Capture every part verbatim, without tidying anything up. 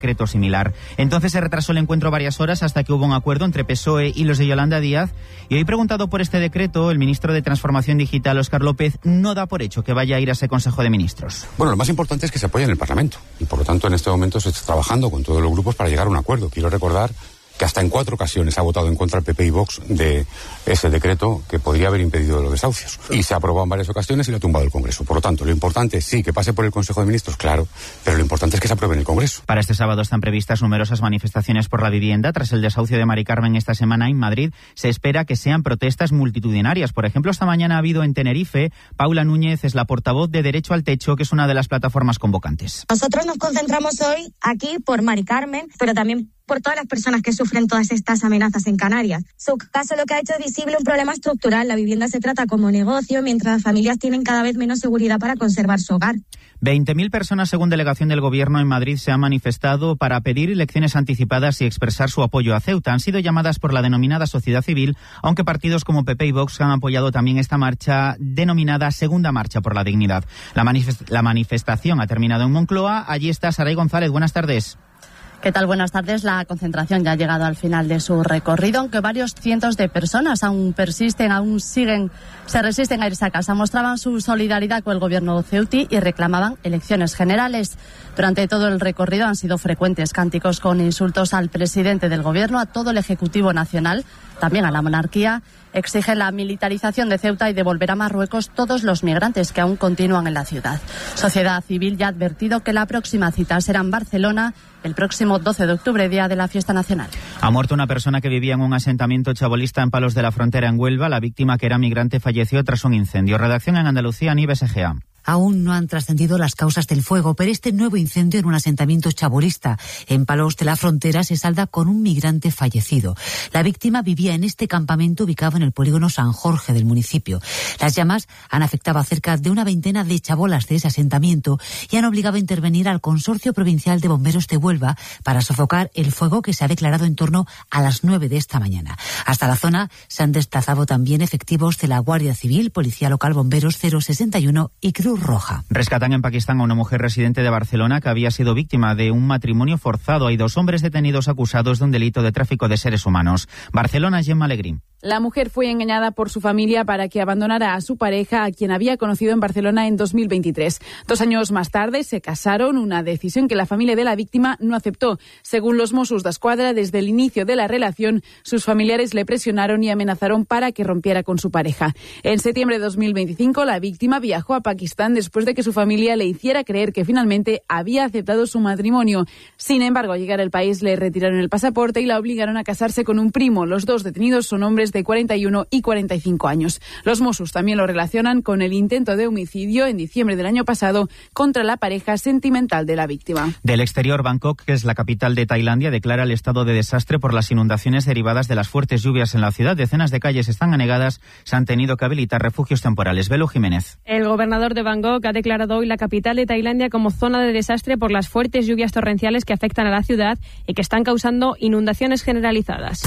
decreto similar. Entonces se retrasó el encuentro varias horas hasta que hubo un acuerdo entre P S O E y los de Yolanda Díaz. Y hoy, preguntado por este decreto, el ministro de Transformación Digital, Óscar López, no da por hecho que vaya a ir a ese Consejo de Ministros. Bueno, lo más importante es que se apoye en el Parlamento. Y por lo tanto, en este momento se está trabajando con todos los grupos para llegar a un acuerdo. Quiero recordar que hasta en cuatro ocasiones ha votado en contra el P P y Vox de ese decreto que podría haber impedido los desahucios. Y se ha aprobado en varias ocasiones y lo ha tumbado el Congreso. Por lo tanto, lo importante es sí que pase por el Consejo de Ministros, claro, pero lo importante es que se apruebe en el Congreso. Para este sábado están previstas numerosas manifestaciones por la vivienda. Tras el desahucio de Mari Carmen esta semana en Madrid, se espera que sean protestas multitudinarias. Por ejemplo, esta mañana ha habido en Tenerife. Paula Núñez es la portavoz de Derecho al Techo, que es una de las plataformas convocantes. Nosotros nos concentramos hoy aquí por Mari Carmen, pero también por todas las personas que sufren todas estas amenazas en Canarias. Su caso lo que ha hecho es visible un problema estructural. La vivienda se trata como negocio, mientras las familias tienen cada vez menos seguridad para conservar su hogar. veinte mil personas, según delegación del Gobierno en Madrid, se han manifestado para pedir elecciones anticipadas y expresar su apoyo a Ceuta. Han sido llamadas por la denominada sociedad civil, aunque partidos como P P y Vox han apoyado también esta marcha denominada Segunda Marcha por la Dignidad. La, manifest- la manifestación ha terminado en Moncloa. Allí está Saray González. Buenas tardes. ¿Qué tal? Buenas tardes. La concentración ya ha llegado al final de su recorrido, aunque varios cientos de personas aún persisten, aún siguen, se resisten a irse a casa. Mostraban su solidaridad con el gobierno ceutí y reclamaban elecciones generales. Durante todo el recorrido han sido frecuentes cánticos con insultos al presidente del gobierno, a todo el Ejecutivo Nacional, también a la monarquía. Exigen la militarización de Ceuta y devolver a Marruecos todos los migrantes que aún continúan en la ciudad. Sociedad Civil ya ha advertido que la próxima cita será en Barcelona el próximo doce de octubre, día de la fiesta nacional. Ha muerto una persona que vivía en un asentamiento chabolista en Palos de la Frontera, en Huelva. La víctima, que era migrante, falleció tras un incendio. Redacción en Andalucía, Nieves Egea. Aún no han trascendido las causas del fuego, pero este nuevo incendio en un asentamiento chabolista en Palos de la Frontera se salda con un migrante fallecido. La víctima vivía en este campamento ubicado en el polígono San Jorge del municipio. Las llamas han afectado a cerca de una veintena de chabolas de ese asentamiento y han obligado a intervenir al Consorcio Provincial de Bomberos de Huelva para sofocar el fuego, que se ha declarado en torno a las nueve de esta mañana. Hasta la zona se han desplazado también efectivos de la Guardia Civil, Policía Local, Bomberos cero sesenta y uno y Cruz Roja. Rescatan en Pakistán a una mujer residente de Barcelona que había sido víctima de un matrimonio forzado. Hay dos hombres detenidos acusados de un delito de tráfico de seres humanos. Barcelona, Gemma Alegrín. La mujer fue engañada por su familia para que abandonara a su pareja, a quien había conocido en Barcelona en dos mil veintitrés. Dos años más tarde se casaron, una decisión que la familia de la víctima no aceptó. Según los Mossos d'Esquadra, desde el inicio de la relación, sus familiares le presionaron y amenazaron para que rompiera con su pareja. En septiembre de dos mil veinticinco, la víctima viajó a Pakistán después de que su familia le hiciera creer que finalmente había aceptado su matrimonio. Sin embargo, al llegar al país le retiraron el pasaporte y la obligaron a casarse con un primo. Los dos detenidos son hombres de cuarenta y uno y cuarenta y cinco años. Los Mossos también lo relacionan con el intento de homicidio en diciembre del año pasado contra la pareja sentimental de la víctima. Del exterior, Bangkok, que es la capital de Tailandia, declara el estado de desastre por las inundaciones derivadas de las fuertes lluvias en la ciudad. Decenas de calles están anegadas, se han tenido que habilitar refugios temporales. Belu Jiménez. El gobernador de Bangkok ha declarado hoy la capital de Tailandia como zona de desastre por las fuertes lluvias torrenciales que afectan a la ciudad y que están causando inundaciones generalizadas.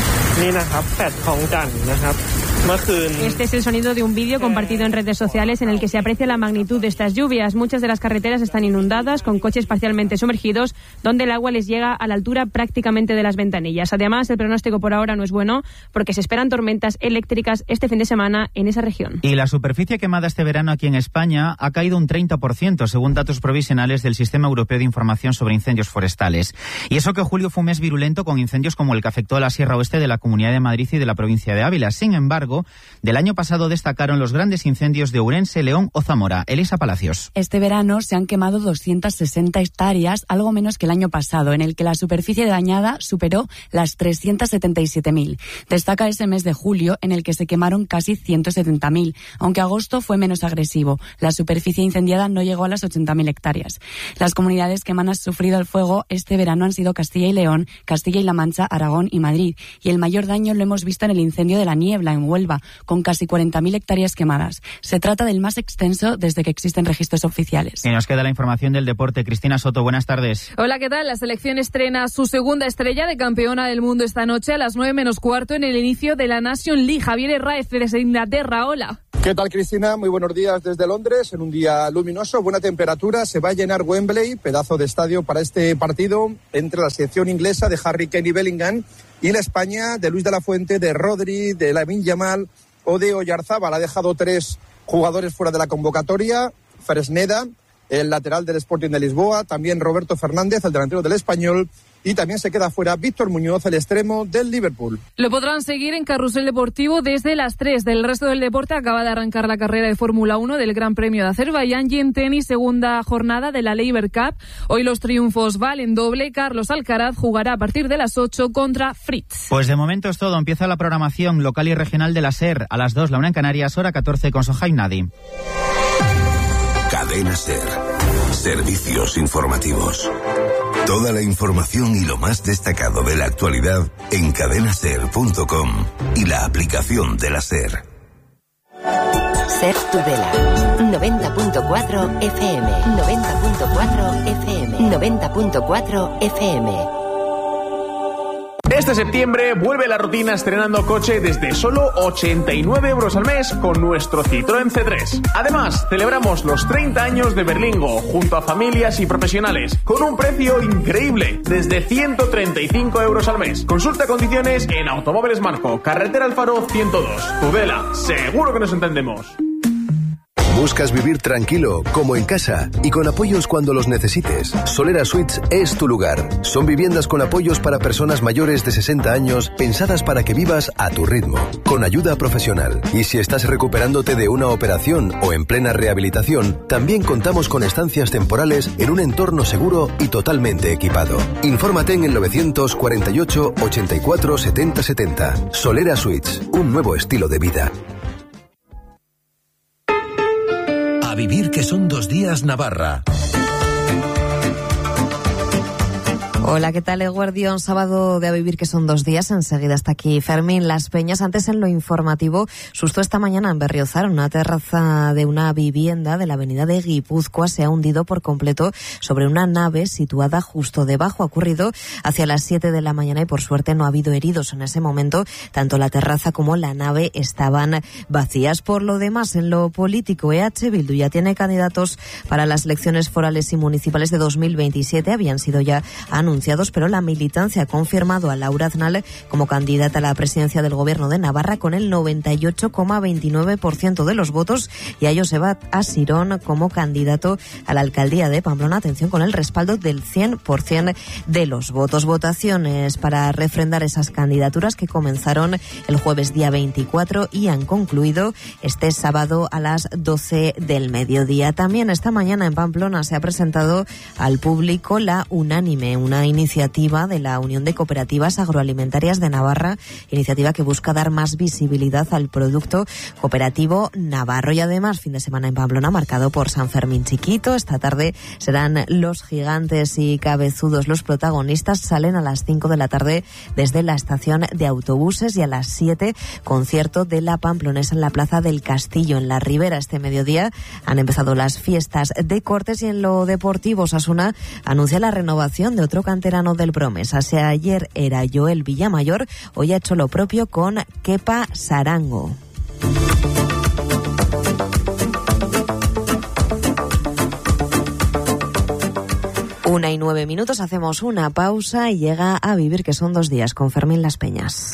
Este es el sonido de un vídeo compartido en redes sociales en el que se aprecia la magnitud de estas lluvias. Muchas de las carreteras están inundadas, con coches parcialmente sumergidos, donde el agua les llega a la altura prácticamente de las ventanillas. Además, el pronóstico por ahora no es bueno porque se esperan tormentas eléctricas este fin de semana en esa región. Y la superficie quemada este verano aquí en España ha caído un treinta por ciento, según datos provisionales del Sistema Europeo de Información sobre Incendios Forestales. Y eso que julio fue un mes virulento, con incendios como el que afectó a la Sierra Oeste de la Comunidad de Madrid y de la provincia de Ávila. Sin embargo, del año pasado destacaron los grandes incendios de Ourense, León o Zamora. Elisa Palacios. Este verano se han quemado doscientas sesenta hectáreas, algo menos que el año pasado, en el que la superficie dañada superó las trescientas setenta y siete mil. Destaca ese mes de julio, en el que se quemaron casi ciento setenta mil, aunque agosto fue menos agresivo. La superficie incendiada no llegó a las ochenta mil hectáreas. Las comunidades que más han sufrido el fuego este verano han sido Castilla y León, Castilla y La Mancha, Aragón y Madrid. Y el mayor daño lo hemos visto en el incendio de La Niebla, en Huelva, con casi cuarenta mil hectáreas quemadas. Se trata del más extenso desde que existen registros oficiales. Y nos queda la información del deporte. Cristina Soto, buenas tardes. Hola, ¿qué tal? La selección estrena su segunda estrella de campeona del mundo esta noche a las nueve menos cuarto en el inicio de la Nation League. Javier Herráez desde Inglaterra, hola. ¿Qué tal, Cristina? Muy buenos días desde Londres, en un día luminoso, buena temperatura. Se va a llenar Wembley, pedazo de estadio para este partido entre la selección inglesa de Harry Kane y Bellingham y la España de Luis de la Fuente, de Rodri, de Lamine Yamal o de Oyarzábal. Ha dejado tres jugadores fuera de la convocatoria: Fresneda, el lateral del Sporting de Lisboa, también Roberto Fernández, el delantero del Español, y también se queda fuera Víctor Muñoz, el extremo del Liverpool. Lo podrán seguir en Carrusel Deportivo desde las tres. Del resto del deporte acaba de arrancar la carrera de Fórmula uno del Gran Premio de Azerbaiyán y en tenis segunda jornada de la Laver Cup. Hoy los triunfos valen doble. Carlos Alcaraz jugará a partir de las ocho contra Fritz. Pues de momento es todo. Empieza la programación local y regional de la SER. A las dos, la una en Canarias, hora catorce con Sohaib Nadi. Cadena SER. Servicios informativos. Toda la información y lo más destacado de la actualidad en cadena ser punto com y la aplicación de la SER. SER Tudela, noventa punto cuatro F M, noventa punto cuatro F M, noventa punto cuatro F M. Este septiembre vuelve la rutina estrenando coche desde solo ochenta y nueve euros al mes con nuestro Citroën C tres. Además, celebramos los treinta años de Berlingo junto a familias y profesionales con un precio increíble desde ciento treinta y cinco euros al mes. Consulta condiciones en Automóviles Marco, Carretera Alfaro ciento dos. Tudela, seguro que nos entendemos. ¿Buscas vivir tranquilo, como en casa, y con apoyos cuando los necesites? Solera Suites es tu lugar. Son viviendas con apoyos para personas mayores de sesenta años, pensadas para que vivas a tu ritmo, con ayuda profesional. Y si estás recuperándote de una operación o en plena rehabilitación, también contamos con estancias temporales en un entorno seguro y totalmente equipado. Infórmate en el novecientos cuarenta y ocho, ochenta y cuatro, setenta setenta. Solera Suites, un nuevo estilo de vida. A vivir que son dos días Navarra. Hola, ¿qué tal, Eguardión? Sábado de A Vivir que son dos días. Enseguida está aquí Fermín Las Peñas. Antes, en lo informativo, susto esta mañana en Berriozar. Una terraza de una vivienda de la avenida de Guipúzcoa se ha hundido por completo sobre una nave situada justo debajo. Ha ocurrido hacia las siete de la mañana y por suerte no ha habido heridos en ese momento. Tanto la terraza como la nave estaban vacías. Por lo demás, en lo político, E H Bildu ya tiene candidatos para las elecciones forales y municipales de dos mil veintisiete. Habían sido ya anunciados, pero la militancia ha confirmado a Laura Aznal como candidata a la presidencia del Gobierno de Navarra con el noventa y ocho coma veintinueve por ciento de los votos y a Joseba Asirón como candidato a la alcaldía de Pamplona, atención, con el respaldo del cien por ciento de los votos. Votaciones para refrendar esas candidaturas que comenzaron el jueves día veinticuatro y han concluido este sábado a las doce del mediodía. También esta mañana en Pamplona se ha presentado al público la Unánime, una iniciativa de la Unión de Cooperativas Agroalimentarias de Navarra, iniciativa que busca dar más visibilidad al producto cooperativo navarro. Y además, fin de semana en Pamplona marcado por San Fermín Chiquito. Esta tarde serán los gigantes y cabezudos los protagonistas. Salen a las cinco de la tarde desde la estación de autobuses y a las siete concierto de la Pamplonesa en la Plaza del Castillo, en la Ribera. Este mediodía han empezado las fiestas de Cortes y en lo deportivo, Osasuna anuncia la renovación de otro canterano del Promesa. Si ayer era Joel Villamayor, hoy ha hecho lo propio con Kepa Sarango. Una y nueve minutos, hacemos una pausa y llega A Vivir que son dos días con Fermín Las Peñas.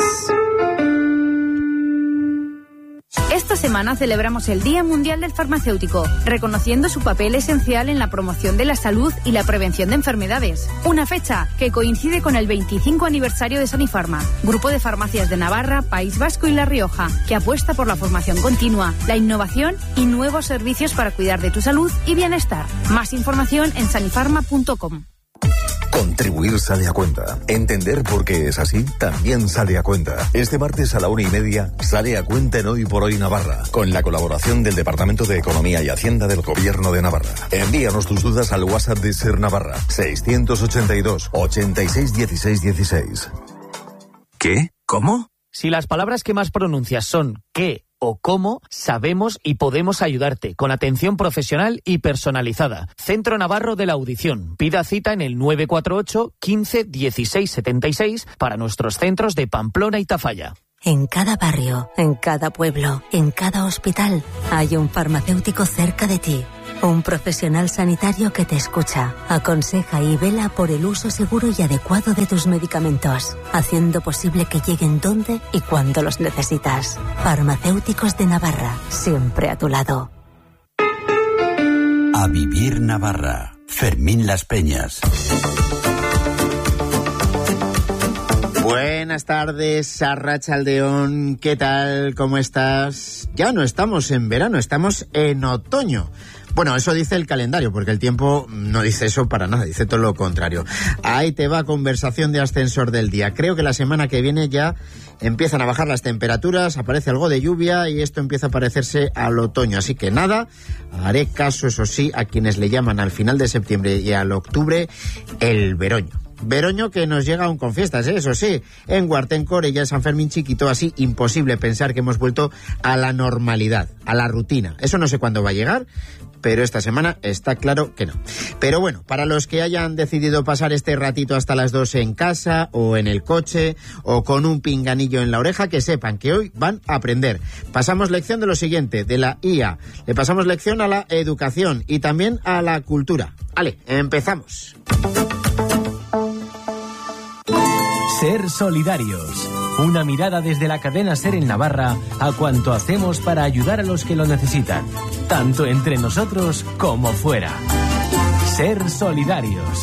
Esta semana celebramos el Día Mundial del Farmacéutico, reconociendo su papel esencial en la promoción de la salud y la prevención de enfermedades. Una fecha que coincide con el veinticinco aniversario de Sanifarma, grupo de farmacias de Navarra, País Vasco y La Rioja, que apuesta por la formación continua, la innovación y nuevos servicios para cuidar de tu salud y bienestar. Más información en sanifarma punto com. Contribuir sale a cuenta. Entender por qué es así también sale a cuenta. Este martes a la una y media sale a cuenta en Hoy por Hoy Navarra, con la colaboración del Departamento de Economía y Hacienda del Gobierno de Navarra. Envíanos tus dudas al WhatsApp de Ser Navarra, seiscientos ochenta y dos, ochenta y seis, dieciséis, dieciséis. ¿Qué? ¿Cómo? Si las palabras que más pronuncias son qué o cómo, sabemos y podemos ayudarte con atención profesional y personalizada. Centro Navarro de la Audición. Pida cita en el nueve cuatro ocho, quince, dieciséis, setenta y seis para nuestros centros de Pamplona y Tafalla. En cada barrio, en cada pueblo, en cada hospital, hay un farmacéutico cerca de ti. Un profesional sanitario que te escucha, aconseja y vela por el uso seguro y adecuado de tus medicamentos, haciendo posible que lleguen donde y cuando los necesitas. Farmacéuticos de Navarra, siempre a tu lado. A vivir Navarra. Fermín Las Peñas. Buenas tardes, Arratsaldeón, ¿qué tal? ¿Cómo estás? Ya no estamos en verano, estamos en otoño. Bueno, eso dice el calendario, porque el tiempo no dice eso para nada, dice todo lo contrario. Ahí te va conversación de ascensor del día. Creo que la semana que viene ya empiezan a bajar las temperaturas, aparece algo de lluvia y esto empieza a parecerse al otoño. Así que nada, haré caso, eso sí, a quienes le llaman al final de septiembre y al octubre el veroño. Veroño que nos llega aún con fiestas, ¿eh? Eso sí, en Guartencore y ya San Fermín chiquito, así imposible pensar que hemos vuelto a la normalidad, a la rutina. Eso no sé cuándo va a llegar, pero esta semana está claro que no. Pero bueno, para los que hayan decidido pasar este ratito hasta las dos en casa, o en el coche, o con un pinganillo en la oreja, que sepan que hoy van a aprender. Pasamos lección de lo siguiente, de la I A. Le pasamos lección a la educación y también a la cultura. Vale, empezamos. Ser solidarios. Una mirada desde la cadena SER en Navarra a cuanto hacemos para ayudar a los que lo necesitan, tanto entre nosotros como fuera. Ser solidarios.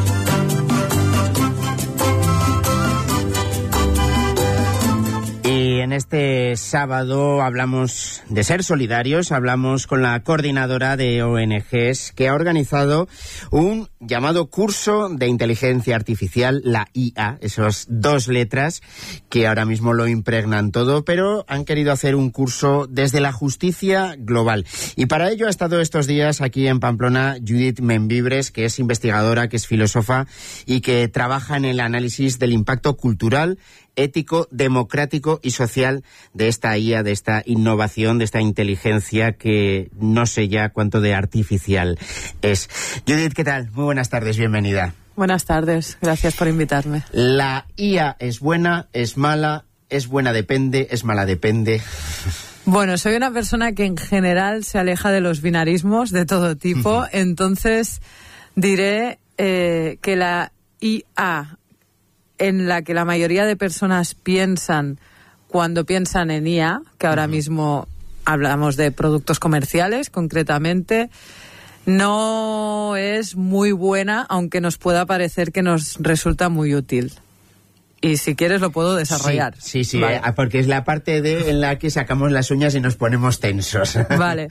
Y en este sábado hablamos de ser solidarios, hablamos con la coordinadora de O N Ges que ha organizado un llamado curso de inteligencia artificial, la I A, esas dos letras que ahora mismo lo impregnan todo, pero han querido hacer un curso desde la justicia global. Y para ello ha estado estos días aquí en Pamplona Judith Membibres, que es investigadora, que es filósofa y que trabaja en el análisis del impacto cultural, ético, democrático y social de esta I A, de esta innovación, de esta inteligencia que no sé ya cuánto de artificial es. Judith, ¿qué tal? Muy buenas tardes, bienvenida. Buenas tardes, gracias por invitarme. ¿La I A es buena, es mala, es buena depende, es mala depende? Bueno, soy una persona que en general se aleja de los binarismos de todo tipo, uh-huh. Entonces diré eh, que la I A en la que la mayoría de personas piensan cuando piensan en I A, que ahora uh-huh. mismo hablamos de productos comerciales concretamente, no es muy buena, aunque nos pueda parecer que nos resulta muy útil. Y si quieres lo puedo desarrollar. Sí, sí, sí, vale. eh, porque es la parte de en la que sacamos las uñas y nos ponemos tensos. Vale.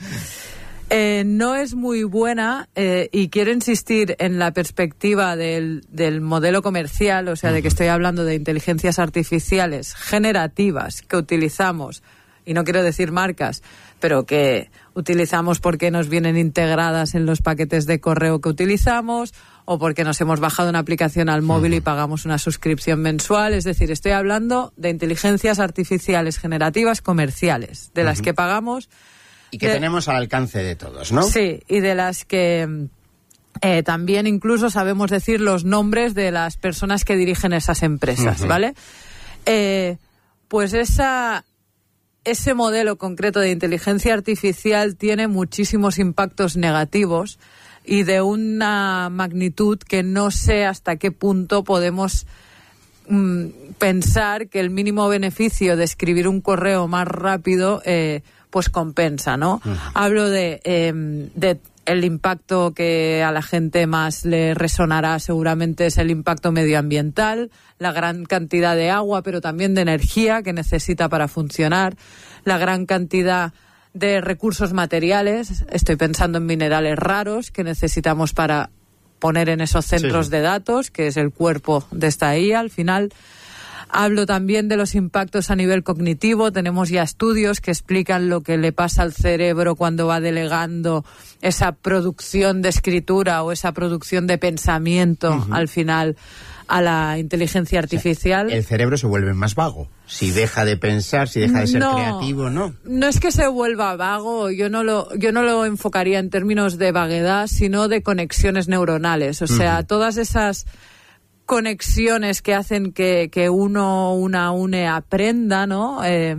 Eh, no es muy buena eh, y quiero insistir en la perspectiva del, del modelo comercial, o sea, uh-huh. de que estoy hablando de inteligencias artificiales generativas que utilizamos, y no quiero decir marcas, pero que utilizamos porque nos vienen integradas en los paquetes de correo que utilizamos o porque nos hemos bajado una aplicación al móvil uh-huh. y pagamos una suscripción mensual. Es decir, estoy hablando de inteligencias artificiales generativas comerciales, de uh-huh. las que pagamos. Y que de, tenemos al alcance de todos, ¿no? Sí, y de las que eh, también incluso sabemos decir los nombres de las personas que dirigen esas empresas, uh-huh. ¿vale? Eh, pues esa, ese modelo concreto de inteligencia artificial tiene muchísimos impactos negativos y de una magnitud que no sé hasta qué punto podemos mm, pensar que el mínimo beneficio de escribir un correo más rápido eh, pues compensa, ¿no? Uh-huh. Hablo de, eh, de el impacto que a la gente más le resonará seguramente es el impacto medioambiental, la gran cantidad de agua, pero también de energía que necesita para funcionar, la gran cantidad de recursos materiales, estoy pensando en minerales raros que necesitamos para poner en esos centros sí. de datos, que es el cuerpo de esta I A al final. Hablo también de los impactos a nivel cognitivo. Tenemos ya estudios que explican lo que le pasa al cerebro cuando va delegando esa producción de escritura o esa producción de pensamiento uh-huh. al final a la inteligencia artificial. O sea, el cerebro se vuelve más vago. Si deja de pensar, si deja de ser no, creativo, ¿no? No es que se vuelva vago, yo no lo, yo no lo enfocaría en términos de vaguedad, sino de conexiones neuronales. O sea, uh-huh. todas esas conexiones que hacen que, que uno, una, une aprenda, ¿no? Eh,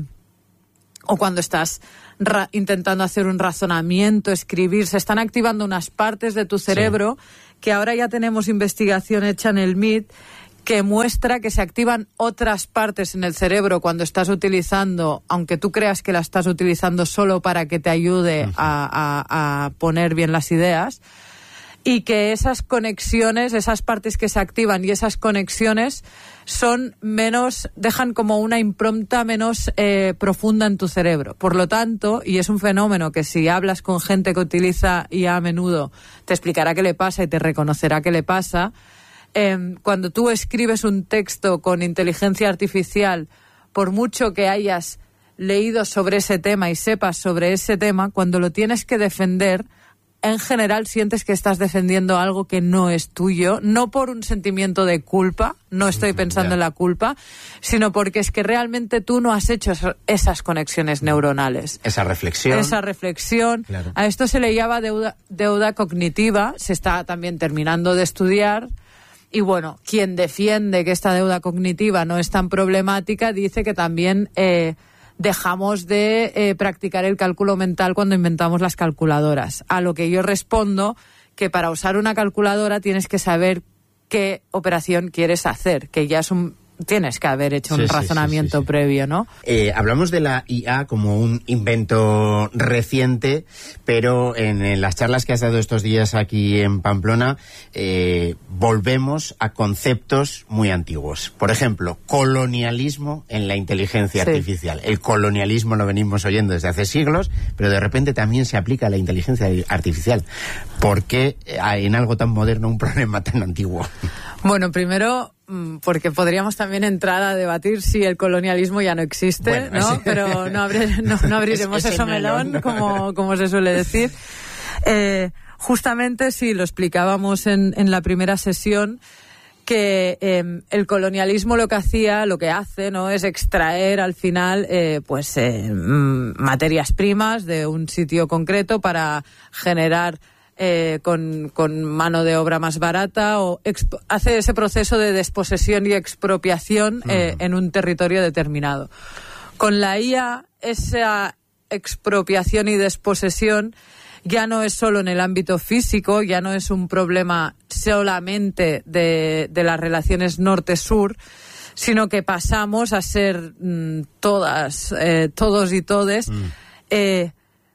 o cuando estás ra- intentando hacer un razonamiento, escribir, se están activando unas partes de tu cerebro sí. que ahora ya tenemos investigación hecha en el M I T que muestra que se activan otras partes en el cerebro cuando estás utilizando, aunque tú creas que la estás utilizando solo para que te ayude uh-huh. a, a, a poner bien las ideas, y que esas conexiones, esas partes que se activan y esas conexiones son menos, dejan como una impronta menos eh, profunda en tu cerebro. Por lo tanto, y es un fenómeno que si hablas con gente que utiliza I A a menudo, te explicará qué le pasa y te reconocerá qué le pasa. Eh, cuando tú escribes un texto con inteligencia artificial, por mucho que hayas leído sobre ese tema y sepas sobre ese tema, cuando lo tienes que defender, en general sientes que estás defendiendo algo que no es tuyo, no por un sentimiento de culpa, no estoy pensando yeah. en la culpa, sino porque es que realmente tú no has hecho esas conexiones neuronales. Esa reflexión. Esa reflexión. Claro. A esto se le llama deuda, deuda cognitiva, se está también terminando de estudiar. Y bueno, quien defiende que esta deuda cognitiva no es tan problemática dice que también eh, dejamos de eh, practicar el cálculo mental cuando inventamos las calculadoras. A lo que yo respondo que para usar una calculadora tienes que saber qué operación quieres hacer, que ya es un... tienes que haber hecho sí, un sí, razonamiento sí, sí, sí. previo, ¿no? Eh, hablamos de la I A como un invento reciente, pero en, en las charlas que has dado estos días aquí en Pamplona, eh, volvemos a conceptos muy antiguos. Por ejemplo, colonialismo en la inteligencia sí. artificial. El colonialismo lo venimos oyendo desde hace siglos, pero de repente también se aplica a la inteligencia artificial. ¿Por qué en algo tan moderno un problema tan antiguo? Bueno, primero... porque podríamos también entrar a debatir si el colonialismo ya no existe, bueno, ¿no? Ese... Pero no, abrir, no, no abriremos ese melón, melón como, como se suele decir. Eh, justamente, sí, lo explicábamos en, en la primera sesión, que eh, el colonialismo lo que hacía, lo que hace, ¿no? Es extraer al final, eh, pues, eh, materias primas de un sitio concreto para generar Eh, con, con mano de obra más barata, o exp- hace ese proceso de desposesión y expropiación eh, uh-huh. en un territorio determinado. Con la I A, esa expropiación y desposesión ya no es solo en el ámbito físico, ya no es un problema solamente de, de las relaciones norte-sur, sino que pasamos a ser mmm, todas, eh, todos y todes, uh-huh. eh,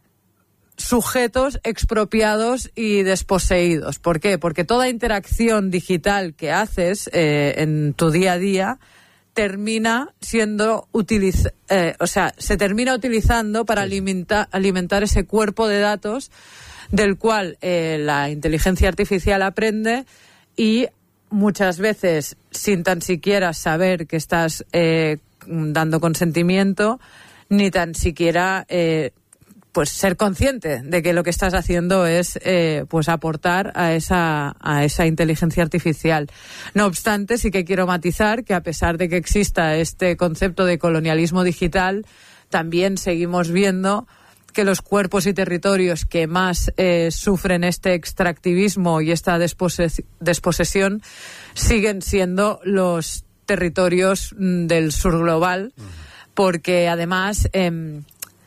sujetos expropiados y desposeídos. ¿Por qué? Porque toda interacción digital que haces eh, en tu día a día termina siendo utiliz- eh, o sea, se termina utilizando para alimenta- alimentar ese cuerpo de datos del cual eh, la inteligencia artificial aprende, y muchas veces sin tan siquiera saber que estás eh, dando consentimiento, ni tan siquiera eh, pues ser consciente de que lo que estás haciendo es eh, pues aportar a esa a esa inteligencia artificial. No obstante, sí que quiero matizar que a pesar de que exista este concepto de colonialismo digital, también seguimos viendo que los cuerpos y territorios que más eh, sufren este extractivismo y esta despose- desposesión siguen siendo los territorios mm, del sur global, porque además eh,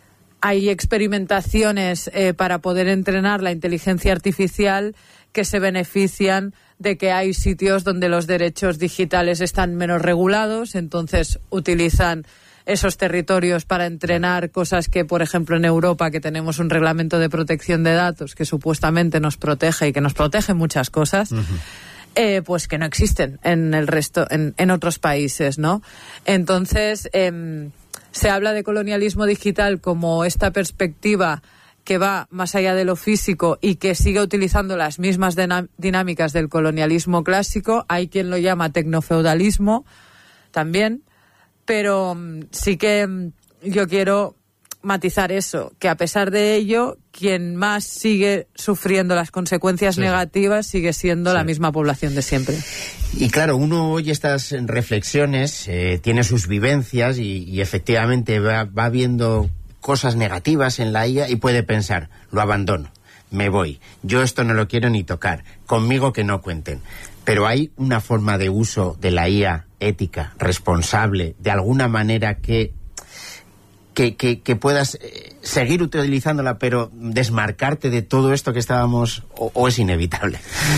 hay experimentaciones eh, para poder entrenar la inteligencia artificial que se benefician de que hay sitios donde los derechos digitales están menos regulados, entonces utilizan esos territorios para entrenar cosas que, por ejemplo, en Europa, que tenemos un reglamento de protección de datos que supuestamente nos protege y que nos protege muchas cosas, uh-huh. eh, pues que no existen en el resto, en, en otros países, ¿no? Entonces, eh, se habla de colonialismo digital como esta perspectiva que va más allá de lo físico y que sigue utilizando las mismas dinam- dinámicas del colonialismo clásico. Hay quien lo llama tecnofeudalismo también, pero um, sí que um, yo quiero matizar eso, que a pesar de ello, quien más sigue sufriendo las consecuencias sí. negativas sigue siendo sí. la misma población de siempre. Y claro, uno oye estas reflexiones, eh, tiene sus vivencias y, y efectivamente va, va viendo cosas negativas en la I A y puede pensar, lo abandono, me voy, yo esto no lo quiero ni tocar, conmigo que no cuenten. pero hay una forma de uso de la I A ética, responsable, de alguna manera que, que, que, que puedas eh, seguir utilizándola, pero desmarcarte de todo esto que estábamos, o, o es inevitable.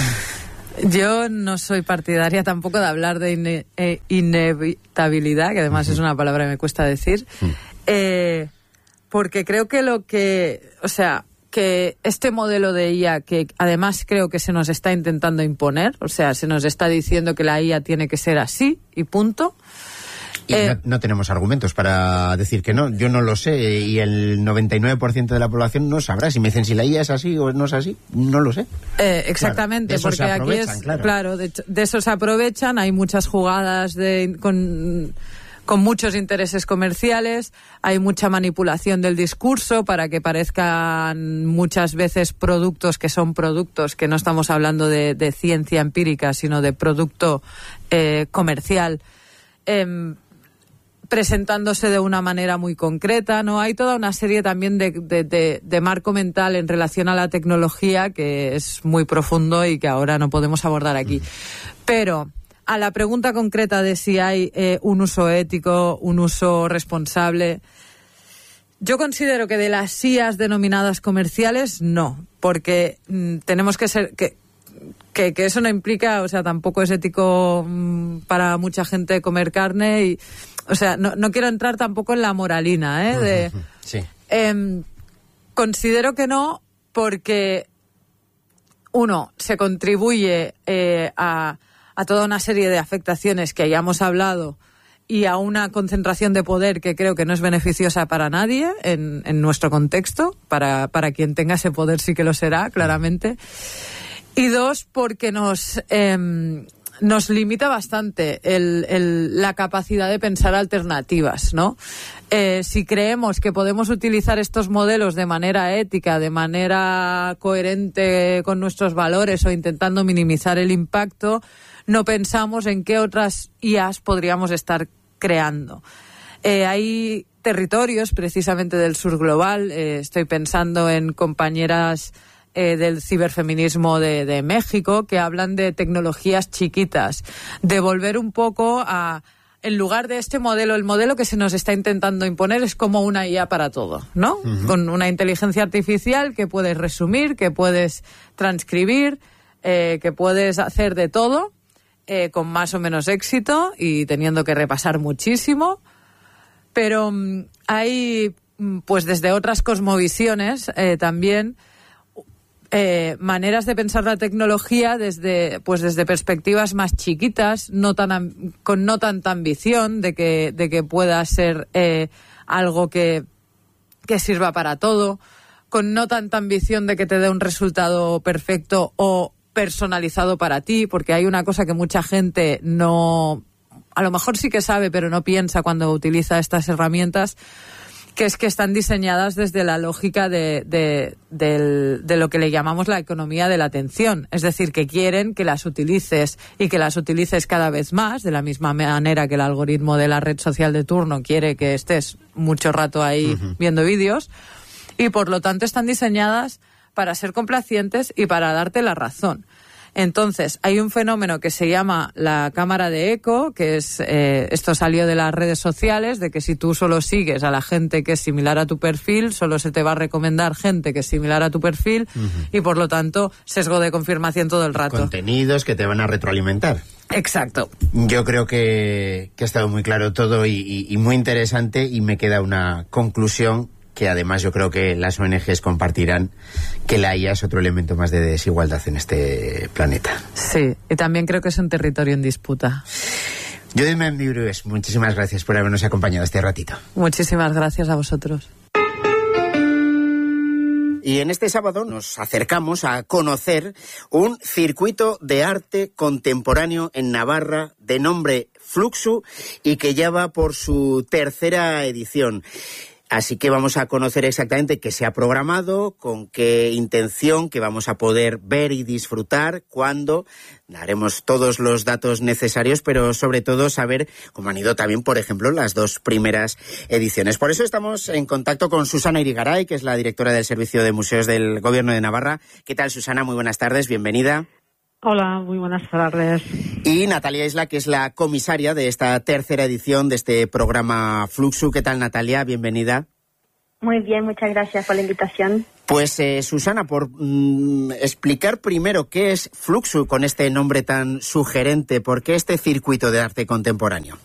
Yo no soy partidaria tampoco de hablar de ine- eh, inevitabilidad, que además uh-huh. es una palabra que me cuesta decir, uh-huh. eh, porque creo que lo que, o sea, que este modelo de I A, que además creo que se nos está intentando imponer, o sea, se nos está diciendo que la I A tiene que ser así y punto. Y eh, no, no tenemos argumentos para decir que no. Yo no lo sé y el noventa y nueve por ciento de la población no sabrá. Si me dicen si la I A es así o no es así, no lo sé. Eh, exactamente, claro, porque aquí es... Claro, claro de, de eso se aprovechan. Hay muchas jugadas de, con, con muchos intereses comerciales. Hay mucha manipulación del discurso para que parezcan muchas veces productos que son productos, que no estamos hablando de, de ciencia empírica, sino de producto eh, comercial. Eh, presentándose de una manera muy concreta, ¿no? Hay toda una serie también de, de, de, de marco mental en relación a la tecnología que es muy profundo y que ahora no podemos abordar aquí. Pero a la pregunta concreta de si hay eh, un uso ético, un uso responsable, yo considero que de las I As denominadas comerciales, no, porque mm, tenemos que ser... que Que, que eso no implica, o sea, tampoco es ético mmm, para mucha gente comer carne y, o sea, no, no quiero entrar tampoco en la moralina, ¿eh? De, sí. eh, considero que no, porque uno, se contribuye eh, a, a toda una serie de afectaciones que hayamos hablado y a una concentración de poder que creo que no es beneficiosa para nadie en, en nuestro contexto, para, para quien tenga ese poder sí que lo será, claramente. Y dos, porque nos eh, nos limita bastante el, el, la capacidad de pensar alternativas, ¿no? Eh, si creemos que podemos utilizar estos modelos de manera ética, de manera coherente con nuestros valores o intentando minimizar el impacto, no pensamos en qué otras I As podríamos estar creando. Eh, hay territorios, precisamente del sur global, eh, estoy pensando en compañeras... Eh, del ciberfeminismo de, de México, que hablan de tecnologías chiquitas, de volver un poco a, en lugar de este modelo, el modelo que se nos está intentando imponer es como una I A para todo, ¿no? Uh-huh. Con una inteligencia artificial que puedes resumir, que puedes transcribir, eh, que puedes hacer de todo, eh, con más o menos éxito y teniendo que repasar muchísimo, pero um, hay, pues desde otras cosmovisiones eh, también Eh, maneras de pensar la tecnología desde pues desde perspectivas más chiquitas, no tan con no tanta ambición de que de que pueda ser eh, algo que que sirva para todo, con no tanta ambición de que te dé un resultado perfecto o personalizado para ti, porque hay una cosa que mucha gente no, a lo mejor sí que sabe, pero no piensa cuando utiliza estas herramientas, que es que están diseñadas desde la lógica de, de, de, de lo que le llamamos la economía de la atención. Es decir, que quieren que las utilices y que las utilices cada vez más, de la misma manera que el algoritmo de la red social de turno quiere que estés mucho rato ahí uh-huh. viendo vídeos, y por lo tanto están diseñadas para ser complacientes y para darte la razón. Entonces, hay un fenómeno que se llama la cámara de eco, que es, eh, esto salió de las redes sociales, de que si tú solo sigues a la gente que es similar a tu perfil, solo se te va a recomendar gente que es similar a tu perfil, uh-huh. y por lo tanto, sesgo de confirmación todo el rato. Contenidos que te van a retroalimentar. Exacto. Yo creo que, que ha estado muy claro todo y, y, y muy interesante, y me queda una conclusión que además yo creo que las O N Ges compartirán, que la I A es otro elemento más de desigualdad en este planeta. Sí, y también creo que es un territorio en disputa. Judith Membibrues, muchísimas gracias por habernos acompañado este ratito. Muchísimas gracias a vosotros. Y en este sábado nos acercamos a conocer un circuito de arte contemporáneo en Navarra de nombre Fluxu y que ya va por su tercera edición. Así que vamos a conocer exactamente qué se ha programado, con qué intención, que vamos a poder ver y disfrutar, cuándo. Daremos todos los datos necesarios, pero sobre todo saber cómo han ido también, por ejemplo, las dos primeras ediciones. Por eso estamos en contacto con Susana Irigaray, que es la directora del Servicio de Museos del Gobierno de Navarra. ¿Qué tal, Susana? Muy buenas tardes, bienvenida. Hola, muy buenas tardes. Y Natalia Isla, que es la comisaria de esta tercera edición de este programa Fluxu. ¿Qué tal, Natalia? Bienvenida. Muy bien, muchas gracias por la invitación. Pues eh, Susana, por mm, explicar primero qué es Fluxu con este nombre tan sugerente, ¿por qué este circuito de arte contemporáneo?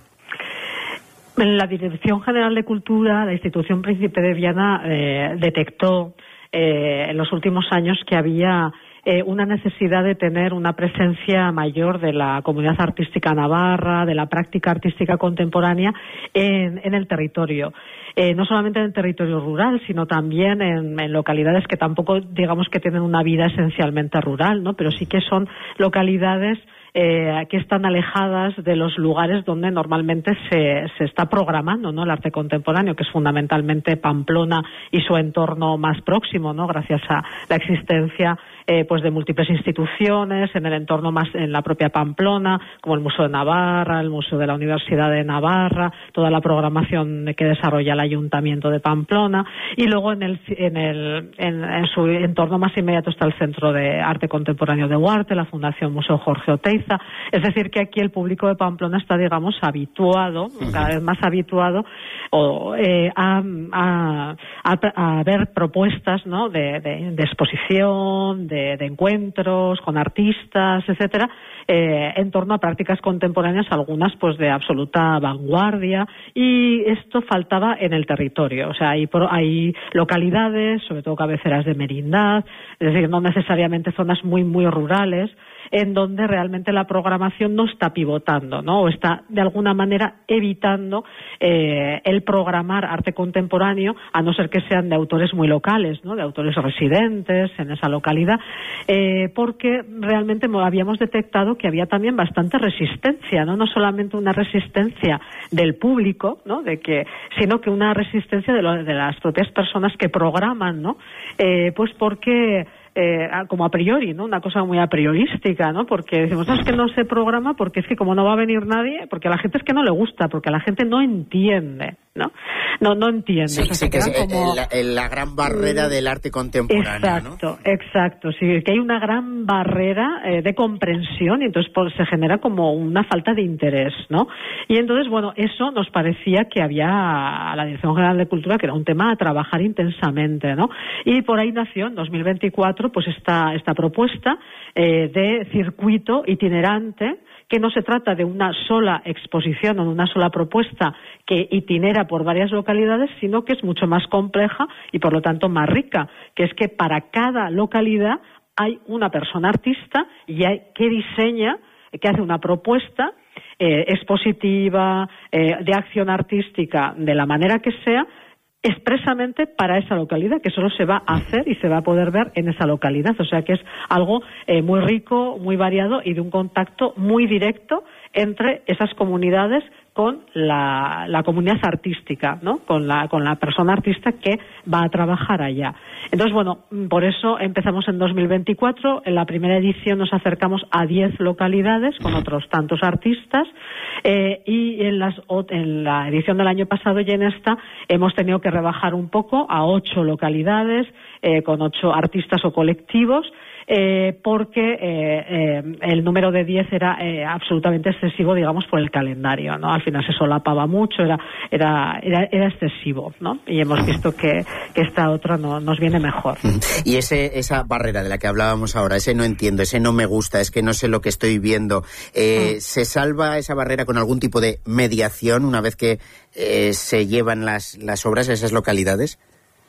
La Dirección General de Cultura, la institución Príncipe de Viana, eh, detectó eh, en los últimos años que había eh, una necesidad de tener una presencia mayor de la comunidad artística navarra, de la práctica artística contemporánea en, en el territorio. Eh, no solamente en el territorio rural, sino también en, en localidades que tampoco, digamos, que tienen una vida esencialmente rural, ¿no? Pero sí que son localidades Eh, que están alejadas de los lugares donde normalmente se, se está programando, ¿no?, el arte contemporáneo, que es fundamentalmente Pamplona y su entorno más próximo, ¿no?, gracias a la existencia eh, pues de múltiples instituciones en el entorno más, en la propia Pamplona, como el Museo de Navarra, el Museo de la Universidad de Navarra, toda la programación que desarrolla el Ayuntamiento de Pamplona, y luego en el en el en, en su entorno más inmediato está el Centro de Arte Contemporáneo de Huarte, la Fundación Museo Jorge Oteiza. Es decir, que aquí el público de Pamplona está, digamos, habituado, uh-huh. cada vez más habituado o, eh, a, a, a, a ver propuestas, ¿no?, de, de, de exposición, de, de encuentros con artistas, etcétera, eh, en torno a prácticas contemporáneas, algunas pues de absoluta vanguardia, y esto faltaba en el territorio. O sea, hay, hay localidades, sobre todo cabeceras de merindad, es decir, no necesariamente zonas muy, muy rurales, en donde realmente la programación no está pivotando, ¿no?, o está de alguna manera evitando eh, el programar arte contemporáneo, a no ser que sean de autores muy locales, ¿no?, de autores residentes en esa localidad, eh, porque realmente habíamos detectado que había también bastante resistencia, no no solamente una resistencia del público, ¿no?, de que, sino que una resistencia de, lo, de las propias personas que programan, ¿no?, eh, pues porque Eh, como a priori, ¿no?, una cosa muy a priorística, ¿no?, porque decimos, no, es que no se programa porque es que como no va a venir nadie, porque a la gente es que no le gusta, porque la gente no entiende, ¿no? No, no entiende. Sí, o sea, sí, que es como... la, la gran barrera del arte contemporáneo, exacto, ¿no? Exacto, sí, que hay una gran barrera eh, de comprensión y entonces pues, se genera como una falta de interés, ¿no? Y entonces, bueno, eso nos parecía que había a la Dirección General de Cultura, que era un tema a trabajar intensamente, ¿no? Y por ahí nació en dos mil veinticuatro pues esta, esta propuesta eh, de circuito itinerante, que no se trata de una sola exposición o de una sola propuesta que itinera por varias localidades, sino que es mucho más compleja y por lo tanto más rica, que es que para cada localidad hay una persona artista y hay, que diseña, que hace una propuesta eh, expositiva, eh, de acción artística, de la manera que sea, expresamente para esa localidad, que solo se va a hacer y se va a poder ver en esa localidad. O sea que es algo eh, muy rico, muy variado y de un contacto muy directo entre esas comunidades con la, la comunidad artística, ¿no?, con la, con la persona artista que va a trabajar allá. Entonces, bueno, por eso empezamos en dos mil veinticuatro. En la primera edición nos acercamos a diez localidades con otros tantos artistas, eh, y en, las, en la edición del año pasado y en esta hemos tenido que rebajar un poco a ocho localidades, eh, con ocho artistas o colectivos, Eh, porque eh, eh, el número de diez era eh, absolutamente excesivo, digamos, por el calendario, ¿no? Al final se solapaba mucho, era era era, era excesivo, ¿no? Y hemos visto que, que esta otra no, nos viene mejor. Y ese esa barrera de la que hablábamos ahora, ese no entiendo, ese no me gusta, es que no sé lo que estoy viendo, eh, mm. ¿se salva esa barrera con algún tipo de mediación una vez que eh, se llevan las, las obras a esas localidades?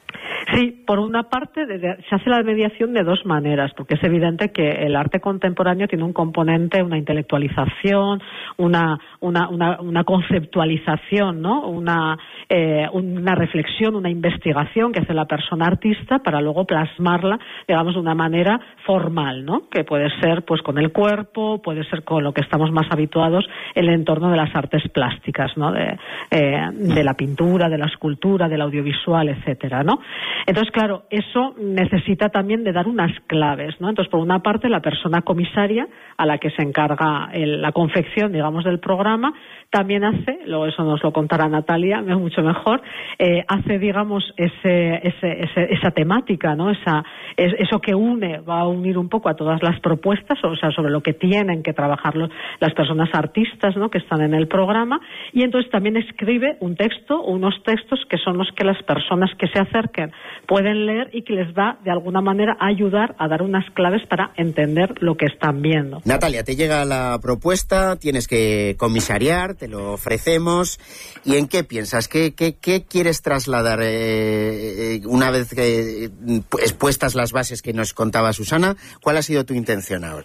Sí, por una parte de, de, se hace la mediación de dos maneras, porque es evidente que el arte contemporáneo tiene un componente, una intelectualización, una una una, una conceptualización, ¿no? Una eh, una reflexión, una investigación que hace la persona artista para luego plasmarla, digamos, de una manera formal, ¿no? Que puede ser, pues, con el cuerpo, puede ser con lo que estamos más habituados en el entorno de las artes plásticas, ¿no? De, eh, de la pintura, de la escultura, del audiovisual, etcétera, ¿no? Entonces, claro, eso necesita también de dar unas claves, ¿no? Entonces, por una parte, la persona comisaria a la que se encarga el, la confección, digamos, del programa, también hace, luego eso nos lo contará Natalia mucho mejor, eh, hace, digamos, ese, ese, ese, esa temática, ¿no? Esa, es, eso que une, va a unir un poco a todas las propuestas, o sea, sobre lo que tienen que trabajar los, las personas artistas, ¿no? Que están en el programa, y entonces también escribe un texto, unos textos que son los que las personas que se acerquen pueden leer y que les va, de alguna manera, a ayudar a dar unas claves para entender lo que están viendo. Natalia, te llega la propuesta, tienes que comisariar, te lo ofrecemos, ¿y en qué piensas? ¿Qué, qué, qué quieres trasladar eh, eh, una vez que eh, expuestas las bases que nos contaba Susana? ¿Cuál ha sido tu intención ahora?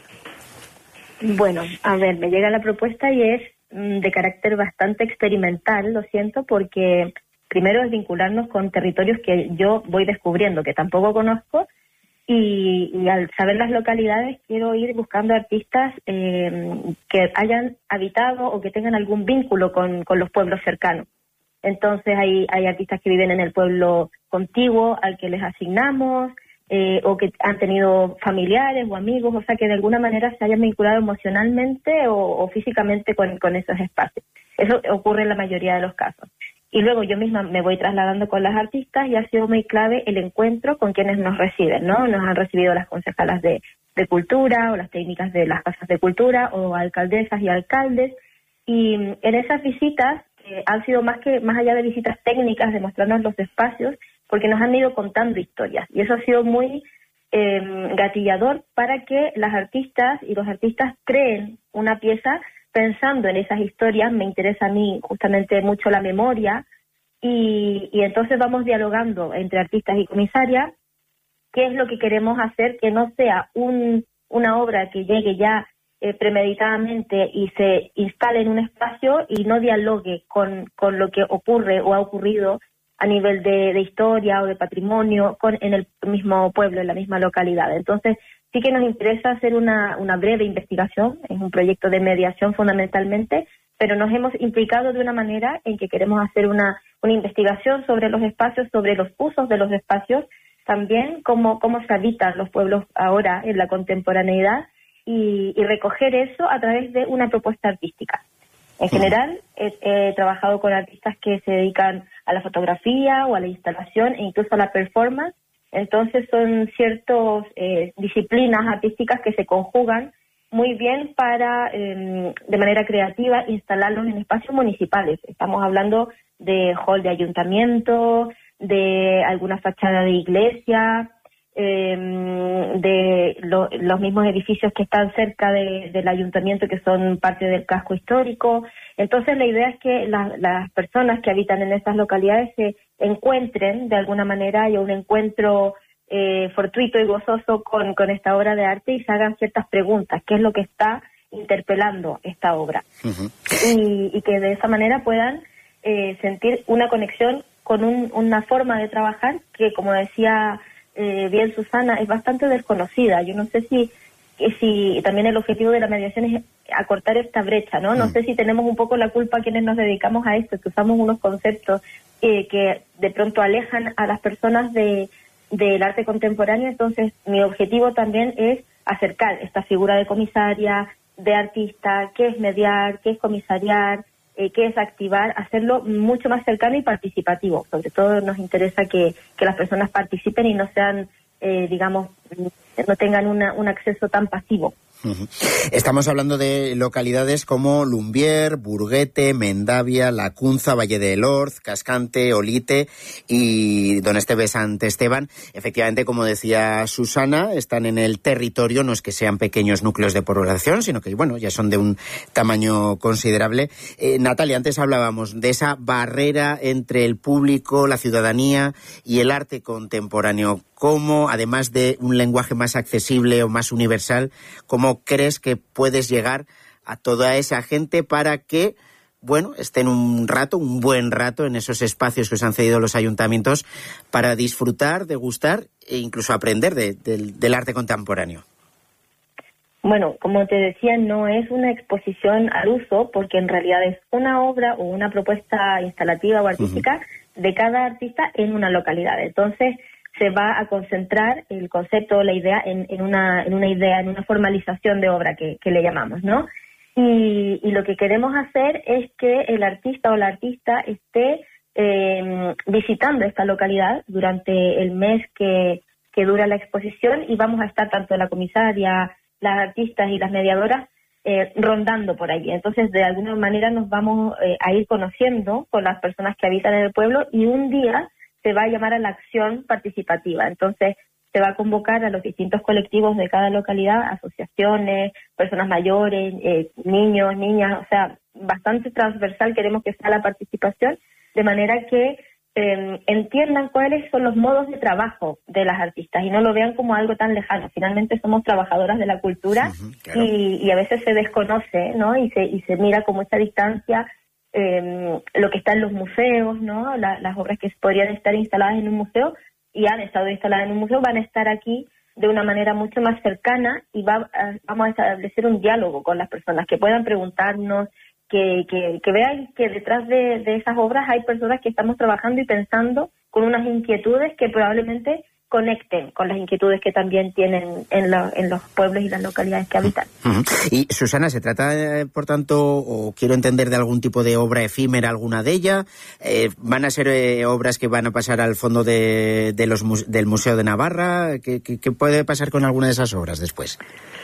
Bueno, a ver, me llega la propuesta y es mm, de carácter bastante experimental, lo siento, porque primero es vincularnos con territorios que yo voy descubriendo, que tampoco conozco, y, y al saber las localidades quiero ir buscando artistas eh, que hayan habitado o que tengan algún vínculo con, con los pueblos cercanos. Entonces hay, hay artistas que viven en el pueblo contiguo al que les asignamos, eh, o que han tenido familiares o amigos, o sea que de alguna manera se hayan vinculado emocionalmente o, o físicamente con, con esos espacios. Eso ocurre en la mayoría de los casos. Y luego yo misma me voy trasladando con las artistas y ha sido muy clave el encuentro con quienes nos reciben, ¿no? Nos han recibido las concejalas de, de cultura o las técnicas de las casas de cultura o alcaldesas y alcaldes. Y en esas visitas eh, han sido más que más allá de visitas técnicas, de mostrarnos los espacios, porque nos han ido contando historias. Y eso ha sido muy eh, gatillador para que las artistas y los artistas creen una pieza pensando en esas historias. Me interesa a mí justamente mucho la memoria y, y entonces vamos dialogando entre artistas y comisaria qué es lo que queremos hacer, que no sea un, una obra que llegue ya eh, premeditadamente y se instale en un espacio y no dialogue con, con lo que ocurre o ha ocurrido a nivel de, de historia o de patrimonio con, en el mismo pueblo, en la misma localidad. Entonces, sí que nos interesa hacer una, una breve investigación, es un proyecto de mediación fundamentalmente, pero nos hemos implicado de una manera en que queremos hacer una, una investigación sobre los espacios, sobre los usos de los espacios, también cómo, cómo se habitan los pueblos ahora en la contemporaneidad y, y recoger eso a través de una propuesta artística. En general, he, he trabajado con artistas que se dedican a la fotografía o a la instalación e incluso a la performance. Entonces son ciertas eh, disciplinas artísticas que se conjugan muy bien para, eh, de manera creativa, instalarlos en espacios municipales. Estamos hablando de hall de ayuntamiento, de alguna fachada de iglesia, eh, de lo, los mismos edificios que están cerca de, del ayuntamiento, que son parte del casco histórico. Entonces la idea es que la, las personas que habitan en estas localidades se encuentren de alguna manera, haya un encuentro eh, fortuito y gozoso con, con esta obra de arte y se hagan ciertas preguntas, qué es lo que está interpelando esta obra. Uh-huh. y, y que de esa manera puedan eh, sentir una conexión con un, una forma de trabajar que, como decía eh, bien Susana, es bastante desconocida. Yo no sé si si también el objetivo de la mediación es acortar esta brecha, ¿no? No mm. sé si tenemos un poco la culpa quienes nos dedicamos a esto, que usamos unos conceptos eh, que de pronto alejan a las personas de del arte contemporáneo. Entonces mi objetivo también es acercar esta figura de comisaria, de artista, qué es mediar, qué es comisariar, eh, qué es activar, hacerlo mucho más cercano y participativo. Sobre todo nos interesa que, que las personas participen y no sean, eh, digamos, no tengan una, un acceso tan pasivo. Uh-huh. Estamos hablando de localidades como Lumbier, Burguete, Mendavia, Lacunza, Valle del Orz, Cascante, Olite y Don Esteve Sant Esteban. Efectivamente, como decía Susana, están en el territorio, no es que sean pequeños núcleos de población, sino que, bueno, ya son de un tamaño considerable. Eh, Natalia, antes hablábamos de esa barrera entre el público, la ciudadanía y el arte contemporáneo. ¿Cómo, además de un lenguaje más accesible o más universal, cómo crees que puedes llegar a toda esa gente para que, bueno, estén un rato, un buen rato en esos espacios que os han cedido los ayuntamientos para disfrutar, degustar e incluso aprender de, de, del arte contemporáneo? Bueno, como te decía, no es una exposición al uso, porque en realidad es una obra o una propuesta instalativa o artística uh-huh. de cada artista en una localidad. Entonces, se va a concentrar el concepto o la idea en, en, una, en una idea, en una formalización de obra que, que le llamamos, ¿no? Y, y lo que queremos hacer es que el artista o la artista esté eh, visitando esta localidad durante el mes que, que dura la exposición, y vamos a estar tanto la comisaria, las artistas y las mediadoras eh, rondando por allí. Entonces, de alguna manera nos vamos eh, a ir conociendo con las personas que habitan en el pueblo, y un día se va a llamar a la acción participativa. Entonces, se va a convocar a los distintos colectivos de cada localidad, asociaciones, personas mayores, eh, niños, niñas, o sea, bastante transversal queremos que sea la participación, de manera que eh, entiendan cuáles son los modos de trabajo de las artistas y no lo vean como algo tan lejano. Finalmente somos trabajadoras de la cultura, uh-huh, claro. y, y a veces se desconoce, ¿no? Y se, y se mira como esta distancia eh, lo que está en los museos, ¿no? La, las obras que podrían estar instaladas en un museo y han estado instaladas en un museo van a estar aquí de una manera mucho más cercana, y va a, vamos a establecer un diálogo con las personas, que puedan preguntarnos, que, que, que vean que detrás de, de esas obras hay personas que estamos trabajando y pensando con unas inquietudes que probablemente conecten con las inquietudes que también tienen en, la, en los pueblos y las localidades que habitan. Uh-huh. Y Susana, ¿se trata, eh, por tanto, o quiero entender, de algún tipo de obra efímera, alguna de ellas? Eh, ¿Van a ser eh, obras que van a pasar al fondo de, de los muse- del Museo de Navarra? ¿Qué, qué, ¿Qué puede pasar con alguna de esas obras después?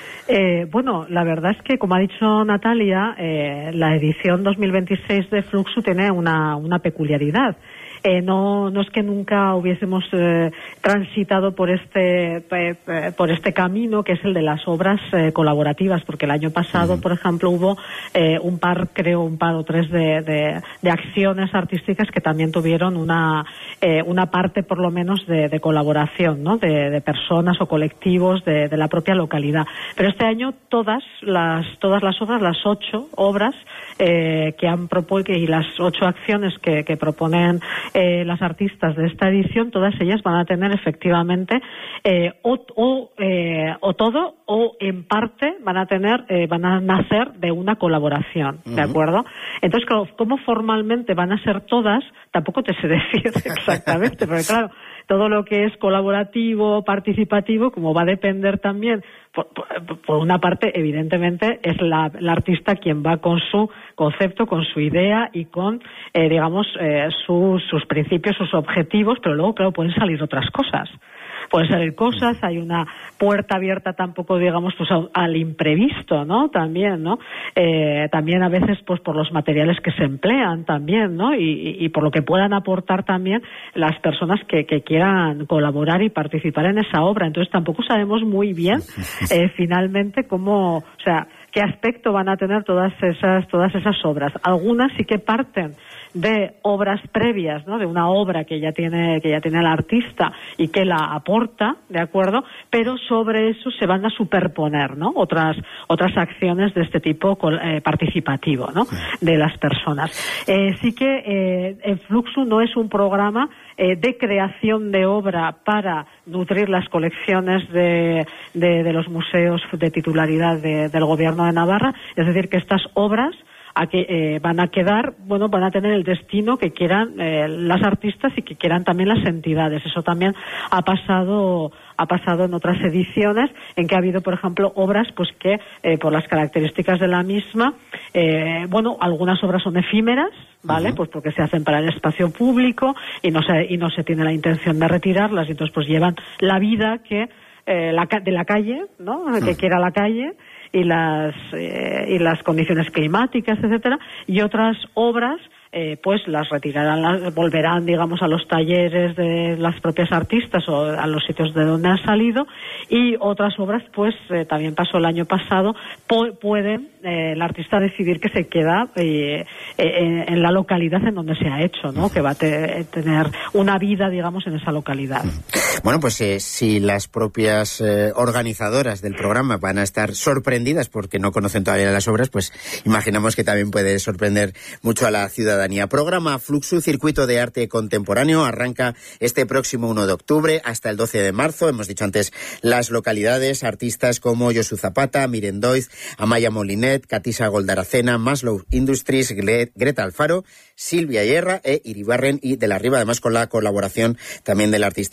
Eh, bueno, la verdad es que, como ha dicho Natalia, eh, la edición dos mil veintiséis de Fluxu tiene una, una peculiaridad. Eh, no, no es que nunca hubiésemos eh, transitado por este eh, por este camino, que es el de las obras eh, colaborativas, porque el año pasado, por ejemplo, hubo eh, un par, creo, un par o tres de, de, de acciones artísticas que también tuvieron una eh, una parte, por lo menos, de, de colaboración, ¿no? De, de personas o colectivos de, de la propia localidad. Pero este año todas las todas las obras, las ocho obras eh, que han propuesto y las ocho acciones que, que proponen Eh, las artistas de esta edición, todas ellas van a tener efectivamente eh, o, o, eh, o todo o en parte van a tener eh, van a nacer de una colaboración, uh-huh. ¿de acuerdo? Entonces, claro, ¿cómo formalmente van a ser todas? Tampoco te sé decir exactamente, porque claro, todo lo que es colaborativo, participativo, como va a depender también, por, por, por una parte, evidentemente, es la, la artista quien va con su concepto, con su idea y con, eh, digamos, eh, sus, sus principios, sus objetivos, pero luego, claro, pueden salir otras cosas. Pueden salir cosas, hay una puerta abierta tampoco, digamos, pues al imprevisto, ¿no? También, ¿no? Eh, también a veces, pues por los materiales que se emplean también, ¿no? Y, y por lo que puedan aportar también las personas que, que quieran colaborar y participar en esa obra. Entonces tampoco sabemos muy bien, eh, finalmente, cómo, o sea, qué aspecto van a tener todas esas, todas esas obras. Algunas sí que parten de obras previas, ¿no? De una obra que ya tiene que ya tiene el artista y que la aporta, ¿de acuerdo? Pero sobre eso se van a superponer, ¿no? Otras otras acciones de este tipo eh, participativo, ¿no? De las personas. Eh, sí que eh, el Fluxu no es un programa eh, de creación de obra para nutrir las colecciones de, de, de los museos de titularidad de, del Gobierno de Navarra, es decir, que estas obras a que eh, van a quedar, bueno, van a tener el destino que quieran eh, las artistas y que quieran también las entidades. Eso también ha pasado ha pasado en otras ediciones, en que ha habido, por ejemplo, obras pues que eh, por las características de la misma, eh, bueno, algunas obras son efímeras, ¿vale? Uh-huh. Pues porque se hacen para el espacio público y no se y no se tiene la intención de retirarlas, y entonces pues llevan la vida que eh, la, de la calle, ¿no? Uh-huh. Que quiera la calle. y las eh, y las condiciones climáticas, etcétera, y otras obras eh, pues las retirarán, las volverán, digamos, a los talleres de las propias artistas o a los sitios de donde han salido, y otras obras, pues eh, también pasó el año pasado, pu- pueden eh, el artista decidir que se queda eh, eh, en la localidad en donde se ha hecho, ¿no? Que va a te- tener una vida, digamos, en esa localidad. Bueno, pues eh, si las propias eh, organizadoras del programa van a estar sorprendidas porque no conocen todavía las obras, pues imaginamos que también puede sorprender mucho a la ciudadanía. Programa Fluxu, Circuito de Arte Contemporáneo, arranca este próximo uno de octubre hasta el doce de marzo. Hemos dicho antes las localidades, artistas como Josu Zapata, Mirendoiz, Amaya Molinet, Catisa Goldaracena, Maslow Industries, Greta Alfaro, Silvia Hierra e Iribarren y de la Riva, además con la colaboración también del artista Giribarren.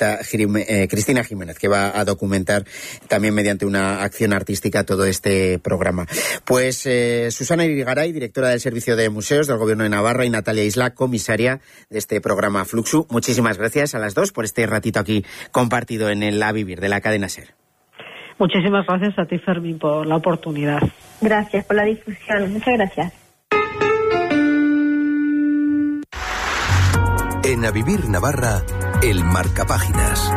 eh, Cristina Jiménez, que va a documentar también mediante una acción artística todo este programa. Pues eh, Susana Irigaray, directora del Servicio de Museos del Gobierno de Navarra, y Natalia Isla, comisaria de este programa Fluxu. Muchísimas gracias a las dos por este ratito aquí compartido en el A Vivir de la cadena SER. Muchísimas gracias a ti, Fermín, por la oportunidad. Gracias por la difusión. Muchas gracias. En A Vivir Navarra, el Marcapáginas.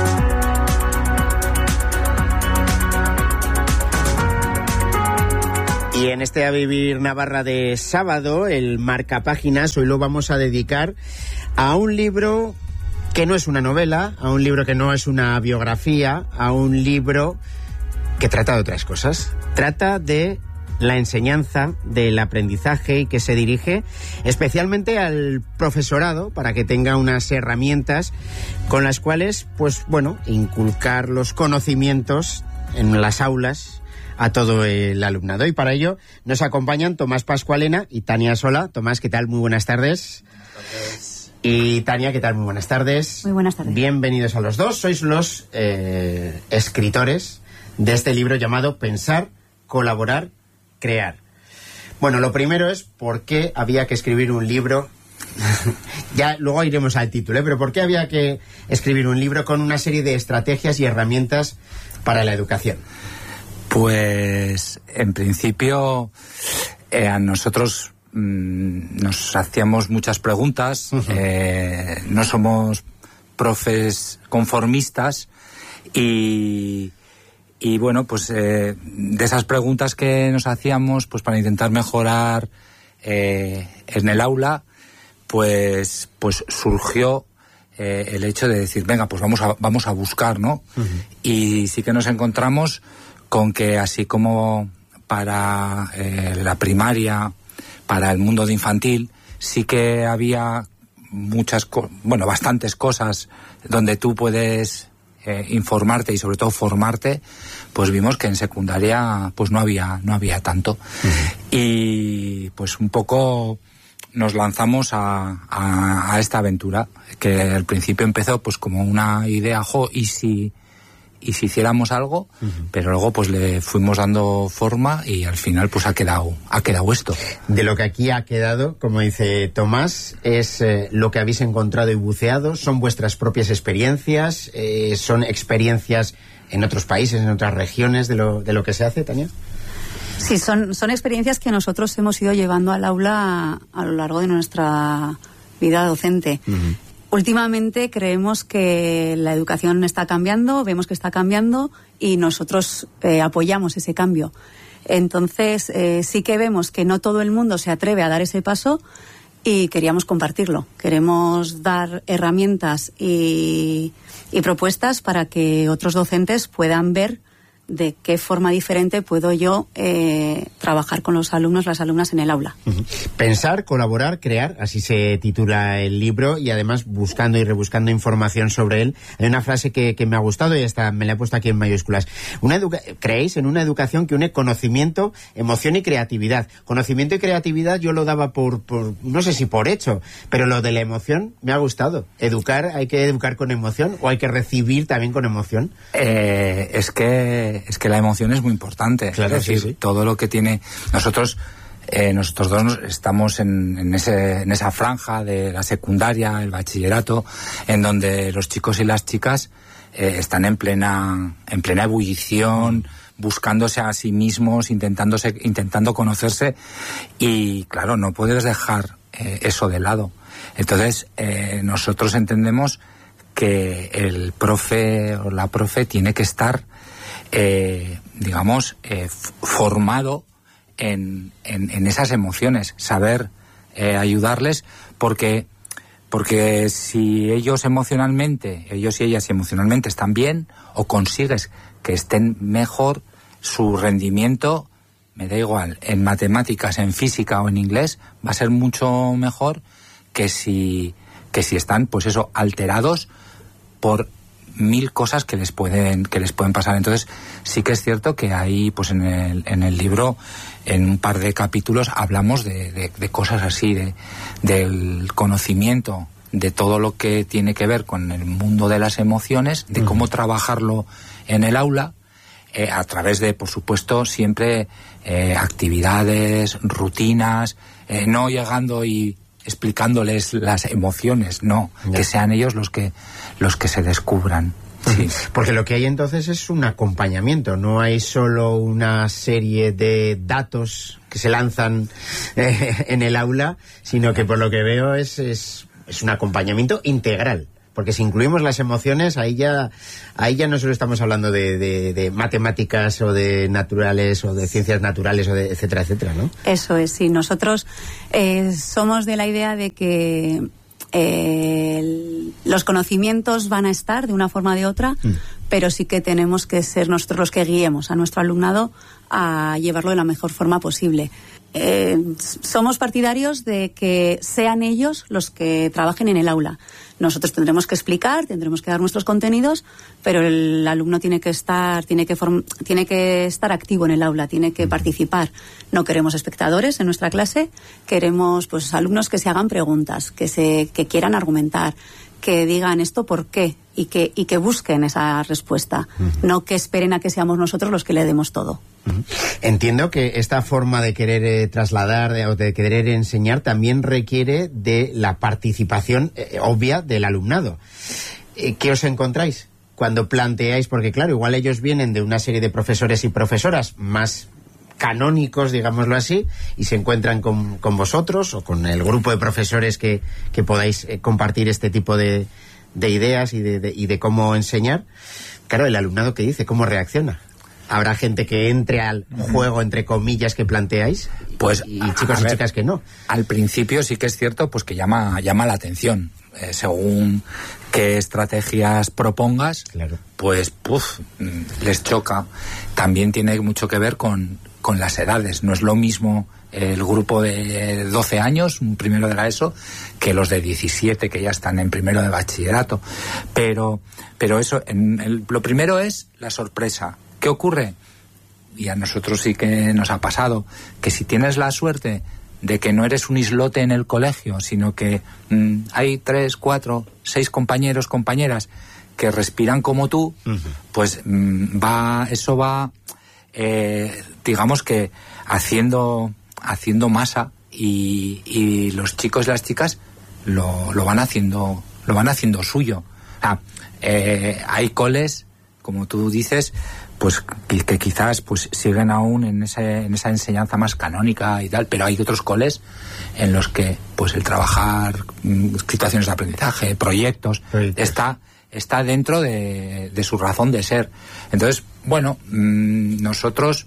Y en este A Vivir Navarra de sábado, el Marcapáginas, hoy lo vamos a dedicar a un libro que no es una novela, a un libro que no es una biografía, a un libro que trata de otras cosas. Trata de la enseñanza, del aprendizaje, y que se dirige especialmente al profesorado para que tenga unas herramientas con las cuales, pues bueno, inculcar los conocimientos en las aulas a todo el alumnado. Y para ello nos acompañan Tomás Pascualena y Tania Sola. Tomás, ¿qué tal? Muy buenas tardes. Buenas tardes. Y Tania, ¿qué tal? Muy buenas tardes. Muy buenas tardes. Bienvenidos a los dos. Sois los eh, escritores de este libro llamado Pensar, Colaborar, Crear. Bueno, lo primero es por qué había que escribir un libro. Ya luego iremos al título, ¿eh? Pero ¿por qué había que escribir un libro con una serie de estrategias y herramientas para la educación? Pues en principio eh, a nosotros nos hacíamos muchas preguntas. Uh-huh. eh, no somos profes conformistas y, y bueno, pues eh, de esas preguntas que nos hacíamos, pues para intentar mejorar eh, en el aula, pues pues surgió eh, el hecho de decir, venga, pues vamos a vamos a buscar, ¿no? Uh-huh. Y sí que nos encontramos con que, así como para eh, la primaria, para el mundo de infantil, sí que había muchas, co- bueno, bastantes cosas donde tú puedes eh, informarte y sobre todo formarte. Pues vimos que en secundaria pues no había no había tanto. Uh-huh. Y pues un poco nos lanzamos a, a, a esta aventura, que al principio empezó pues como una idea, jo, y si y si hiciéramos algo, uh-huh. pero luego pues le fuimos dando forma y al final pues ha quedado ha quedado esto. De lo que aquí ha quedado, como dice Tomás, es eh, lo que habéis encontrado y buceado, son vuestras propias experiencias, eh, son experiencias en otros países, en otras regiones de lo, de lo que se hace, Tania. Sí, son, son experiencias que nosotros hemos ido llevando al aula a, a lo largo de nuestra vida docente. Uh-huh. Últimamente creemos que la educación está cambiando, vemos que está cambiando y nosotros eh, apoyamos ese cambio. Entonces, eh, sí que vemos que no todo el mundo se atreve a dar ese paso y queríamos compartirlo. Queremos dar herramientas y, y propuestas para que otros docentes puedan ver de qué forma diferente puedo yo eh, trabajar con los alumnos, las alumnas en el aula. Uh-huh. Pensar, colaborar, crear, así se titula el libro, y además buscando y rebuscando información sobre él. Hay una frase que, que me ha gustado y hasta me la he puesto aquí en mayúsculas. Una educa- ¿Creéis en una educación que une conocimiento, emoción y creatividad? Conocimiento y creatividad yo lo daba por, por, no sé si por hecho, pero lo de la emoción me ha gustado. ¿Educar, hay que educar con emoción o hay que recibir también con emoción? Eh, es que Es que la emoción es muy importante. Claro, es decir, sí, sí. todo lo que tiene... Nosotros, eh, nosotros dos estamos en, en, ese, en esa franja de la secundaria, el bachillerato, en donde los chicos y las chicas eh, están en plena, en plena ebullición, buscándose a sí mismos, intentándose, intentando conocerse, y claro, no puedes dejar eh, eso de lado. Entonces, eh, nosotros entendemos que el profe o la profe tiene que estar Eh, digamos, eh, formado en, en, en esas emociones, saber eh, ayudarles, porque, porque si ellos emocionalmente, ellos y ellas emocionalmente están bien, o consigues que estén mejor, su rendimiento, me da igual, en matemáticas, en física o en inglés, va a ser mucho mejor que si, que si están, pues eso, alterados por mil cosas que les pueden que les pueden pasar. Entonces sí que es cierto que ahí, pues en el en el libro, en un par de capítulos hablamos de, de, de cosas así, de del conocimiento, de todo lo que tiene que ver con el mundo de las emociones, de cómo trabajarlo en el aula, eh, a través de, por supuesto, siempre eh, actividades, rutinas, eh, no llegando y explicándoles las emociones, no, ya. Que sean ellos los que los que se descubran. Sí. Porque lo que hay entonces es un acompañamiento, no hay solo una serie de datos que se lanzan eh, en el aula, sino que por lo que veo es, es, es un acompañamiento integral. Porque si incluimos las emociones, ahí ya ahí ya no solo estamos hablando de, de, de matemáticas o de naturales o de ciencias naturales o de etcétera, etcétera, ¿no? Eso es, sí. Nosotros eh, somos de la idea de que eh, el, los conocimientos van a estar de una forma o de otra, mm. pero sí que tenemos que ser nosotros los que guiemos a nuestro alumnado a llevarlo de la mejor forma posible. Eh, somos partidarios de que sean ellos los que trabajen en el aula. Nosotros tendremos que explicar, tendremos que dar nuestros contenidos, pero el alumno tiene que estar, tiene que form, tiene que estar activo en el aula, tiene que participar. No queremos espectadores en nuestra clase, queremos pues alumnos que se hagan preguntas, que se, que quieran argumentar, que digan esto por qué y que y que busquen esa respuesta, uh-huh. no que esperen a que seamos nosotros los que le demos todo. Uh-huh. Entiendo que esta forma de querer eh, trasladar de, o de querer enseñar también requiere de la participación eh, obvia del alumnado. Eh, ¿Qué os encontráis cuando planteáis? Porque claro, igual ellos vienen de una serie de profesores y profesoras más canónicos, digámoslo así, y se encuentran con, con vosotros o con el grupo de profesores que, que podáis eh, compartir este tipo de, de ideas y de, de, y de cómo enseñar. Claro, el alumnado, ¿qué dice? ¿Cómo reacciona? ¿Habrá gente que entre al juego, entre comillas, que planteáis? Pues, y, y chicos y ver, chicas que no. Al principio sí que es cierto pues que llama, llama la atención. Eh, según qué estrategias propongas, claro. pues puf, les choca. También tiene mucho que ver con, con las edades. No es lo mismo el grupo de doce años, un primero de la ESO, que los de diecisiete que ya están en primero de bachillerato. Pero, pero eso, en el, lo primero es la sorpresa. ¿Qué ocurre? Y a nosotros sí que nos ha pasado, que si tienes la suerte de que no eres un islote en el colegio, sino que mmm, hay tres, cuatro, seis compañeros, compañeras que respiran como tú, uh-huh. pues mmm, va, eso va, eh, digamos que haciendo, haciendo masa y, y los chicos y las chicas lo, lo van haciendo, lo van haciendo suyo. Ah, eh, hay coles, como tú dices, pues que, que quizás pues siguen aún en ese, en esa enseñanza más canónica y tal, pero hay otros coles en los que pues el trabajar mm, situaciones de aprendizaje, proyectos, proyectos. está está dentro de, de su razón de ser. Entonces, bueno, mmm, nosotros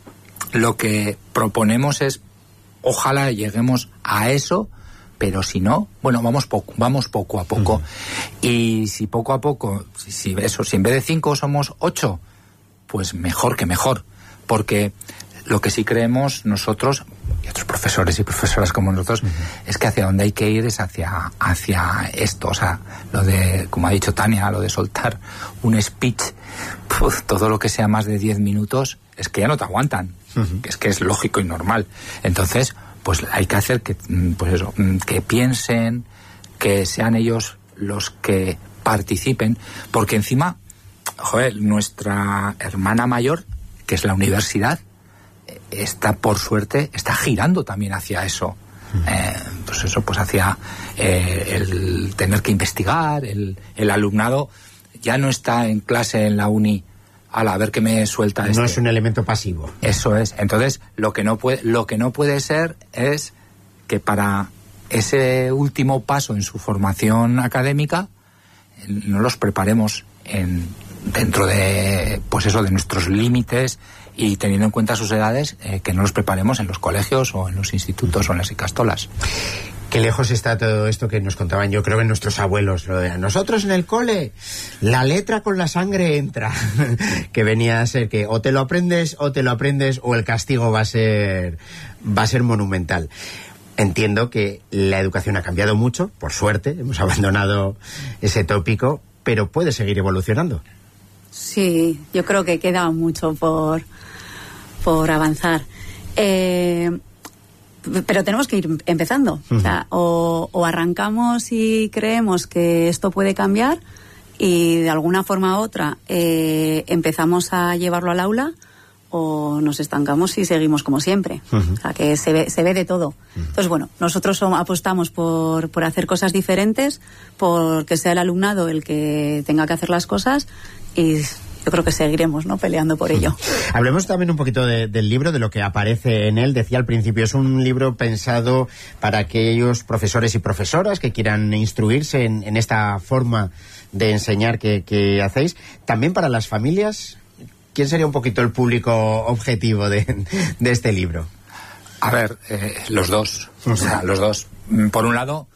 lo que proponemos es ojalá lleguemos a eso, pero si no, bueno, vamos poco, vamos poco a poco. Uh-huh. Y si poco a poco, si, si eso, si en vez de cinco somos ocho, pues mejor que mejor, porque lo que sí creemos nosotros y otros profesores y profesoras como nosotros uh-huh. es que hacia donde hay que ir es hacia hacia esto, o sea, lo de, como ha dicho Tania, lo de soltar un speech, pues, todo lo que sea más de diez minutos es que ya no te aguantan, uh-huh. es que es lógico y normal. Entonces, pues hay que hacer que, pues eso, que piensen, que sean ellos los que participen, porque encima, joder, nuestra hermana mayor, que es la universidad, está, por suerte, está girando también hacia eso. Uh-huh. Eh, pues eso, pues hacia eh, el tener que investigar, el, el alumnado ya no está en clase en la uni, ala, a ver qué me suelta no este. No es un elemento pasivo. Eso es. Entonces, lo que no puede, lo que no puede ser es que para ese último paso en su formación académica no los preparemos en dentro de, pues eso, de nuestros límites y teniendo en cuenta sus edades, eh, que no los preparemos en los colegios o en los institutos o en las icastolas. Qué lejos está todo esto que nos contaban, yo creo, que nuestros abuelos. Lo de nosotros en el cole, la letra con la sangre entra. Que venía a ser que o te lo aprendes o te lo aprendes o el castigo va a ser, va a ser monumental. Entiendo que la educación ha cambiado mucho, por suerte, hemos abandonado ese tópico, pero puede seguir evolucionando. Sí, yo creo que queda mucho por, por avanzar. Eh, pero tenemos que ir empezando. Uh-huh. O sea, o, o arrancamos y creemos que esto puede cambiar y de alguna forma u otra eh, empezamos a llevarlo al aula, o nos estancamos y seguimos como siempre. Uh-huh. O sea, que se ve, se ve de todo. Uh-huh. Entonces, bueno, nosotros somos, apostamos por, por hacer cosas diferentes, por que sea el alumnado el que tenga que hacer las cosas, y yo creo que seguiremos, ¿no?, peleando por ello. Hablemos también un poquito de, del libro, de lo que aparece en él. Decía al principio, es un libro pensado para aquellos profesores y profesoras que quieran instruirse en, en esta forma de enseñar que, que hacéis. También para las familias. ¿Quién sería un poquito el público objetivo de, de este libro? A ver, eh, los dos. O sea, los dos. Por un lado,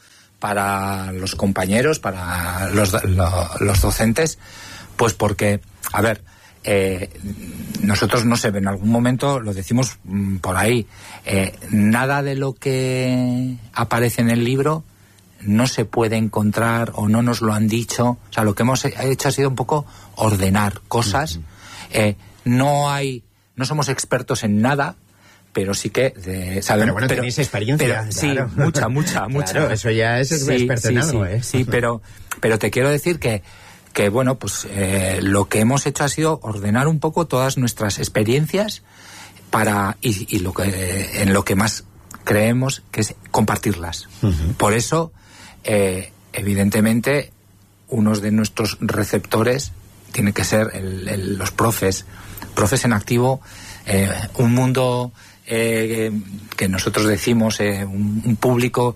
para los compañeros, para los, lo, los docentes, pues porque, a ver, eh, nosotros, no sé, en algún momento lo decimos mm, por ahí, eh, nada de lo que aparece en el libro no se puede encontrar o no nos lo han dicho. O sea, lo que hemos hecho ha sido un poco ordenar cosas. Uh-huh. Eh, no hay, no somos expertos en nada, pero sí que de, sabemos. Pero bueno, pero, tenéis experiencia. Pero, claro. Sí, mucha, mucha, mucha. Claro, eso ya es sí, experto sí, en algo, sí, ¿eh? Sí, pero, pero te quiero decir que, que bueno, pues eh, lo que hemos hecho ha sido ordenar un poco todas nuestras experiencias para y, y lo que en lo que más creemos que es compartirlas. Uh-huh. Por eso, eh, evidentemente, unos de nuestros receptores tiene que ser el, el, los profes, profes en activo, eh, un mundo eh, que nosotros decimos, eh, un, un público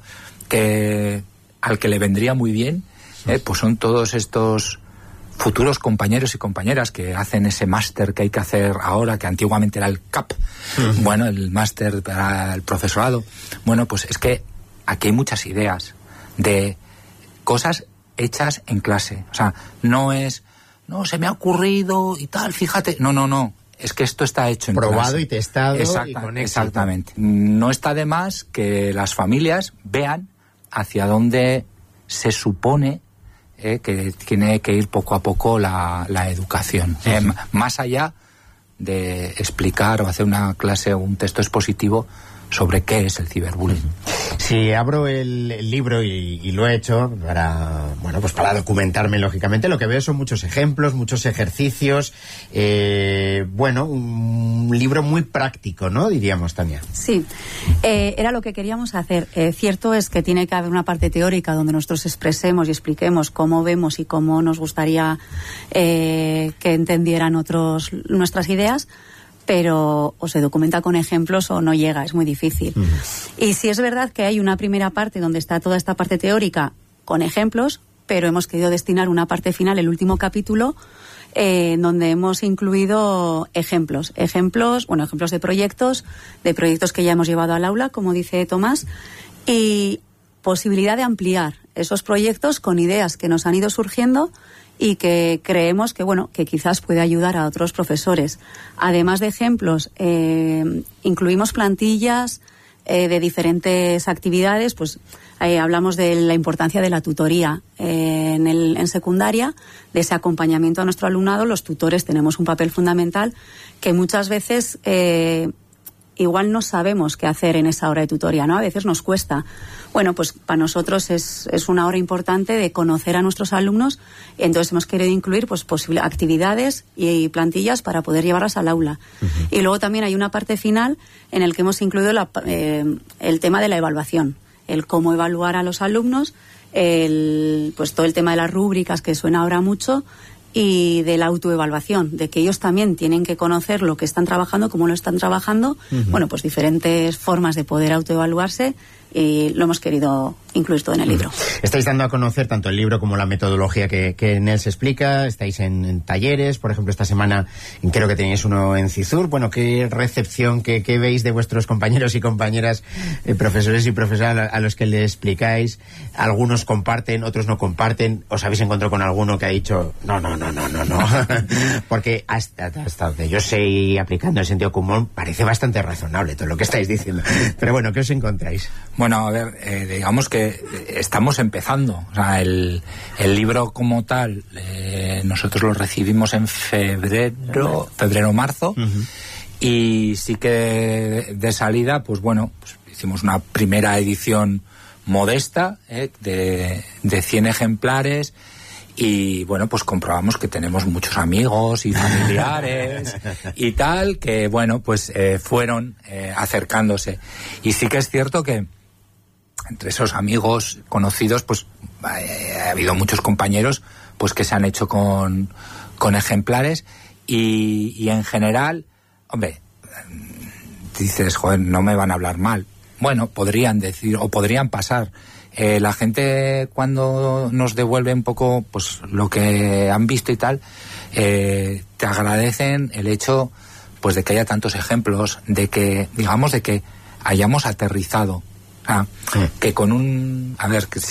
que al que le vendría muy bien, eh, pues son todos estos futuros compañeros y compañeras que hacen ese máster que hay que hacer ahora, que antiguamente era el C A P, uh-huh. Bueno, el máster para el profesorado. Bueno, pues es que aquí hay muchas ideas de cosas hechas en clase. O sea, no es... No, se me ha ocurrido y tal, fíjate. No, no, no. Es que esto está hecho en probado clase. Y testado. Exacta, y con exactamente. No está de más que las familias vean hacia dónde se supone eh, que tiene que ir poco a poco la, la educación. Uh-huh. Eh, más allá de explicar o hacer una clase o un texto expositivo sobre qué es el ciberbullying. Si abro el, el libro, y, y lo he hecho para, bueno, pues para documentarme, lógicamente, lo que veo son muchos ejemplos, muchos ejercicios, eh, bueno, un libro muy práctico, ¿no?, diríamos, Tania. Sí, eh, era lo que queríamos hacer. Eh, cierto es que tiene que haber una parte teórica donde nosotros expresemos y expliquemos cómo vemos y cómo nos gustaría eh, que entendieran otros nuestras ideas, pero o se documenta con ejemplos o no llega, es muy difícil. Uh-huh. Y sí es verdad que hay una primera parte donde está toda esta parte teórica con ejemplos, pero hemos querido destinar una parte final, el último capítulo, eh, donde hemos incluido ejemplos, ejemplos, bueno, ejemplos de proyectos, de proyectos que ya hemos llevado al aula, como dice Tomás, y posibilidad de ampliar esos proyectos con ideas que nos han ido surgiendo y que creemos que, bueno, que quizás puede ayudar a otros profesores. Además de ejemplos, eh, incluimos plantillas eh, de diferentes actividades. Pues eh, hablamos de la importancia de la tutoría eh, en, el, en secundaria, de ese acompañamiento a nuestro alumnado. Los tutores tenemos un papel fundamental que muchas veces eh, igual no sabemos qué hacer en esa hora de tutoría, ¿no? A veces nos cuesta. Bueno, pues para nosotros es, es una hora importante de conocer a nuestros alumnos, y entonces hemos querido incluir pues posibles actividades y plantillas para poder llevarlas al aula. Uh-huh. Y luego también hay una parte final en el que hemos incluido la, eh, el tema de la evaluación, el cómo evaluar a los alumnos, el, pues todo el tema de las rúbricas que suena ahora mucho, y de la autoevaluación, de que ellos también tienen que conocer lo que están trabajando, cómo lo están trabajando, uh-huh. Bueno, pues diferentes formas de poder autoevaluarse, y lo hemos querido incluir todo en el libro. Estáis dando a conocer tanto el libro como la metodología que, que en él se explica. Estáis en, en talleres, por ejemplo, esta semana creo que tenéis uno en Cizur. Bueno, ¿qué recepción, qué, qué veis de vuestros compañeros y compañeras, eh, profesores y profesoras a, a los que le explicáis? Algunos comparten, otros no comparten. ¿Os habéis encontrado con alguno que ha dicho no, no, no, no, no, no? Porque hasta, hasta donde yo sé, y aplicando el sentido común, parece bastante razonable todo lo que estáis diciendo. Pero bueno, ¿qué os encontráis? Bueno, a ver, eh, digamos que estamos empezando. O sea, el, el libro como tal, eh, nosotros lo recibimos en febrero, febrero-marzo, uh-huh. Y sí que de salida, pues bueno, pues hicimos una primera edición modesta, ¿eh? de, de cien ejemplares, y bueno, pues comprobamos que tenemos muchos amigos y familiares y tal, que bueno, pues eh, fueron eh, acercándose. Y sí que es cierto que entre esos amigos conocidos, pues eh, ha habido muchos compañeros pues que se han hecho con, con ejemplares, y, y en general, hombre, dices, joder, no me van a hablar mal. Bueno, podrían decir, o podrían pasar. Eh, la gente, cuando nos devuelve un poco pues lo que han visto y tal, eh, te agradecen el hecho pues de que haya tantos ejemplos, de que, digamos, de que hayamos aterrizado. Ah, sí. Que con un... A ver, que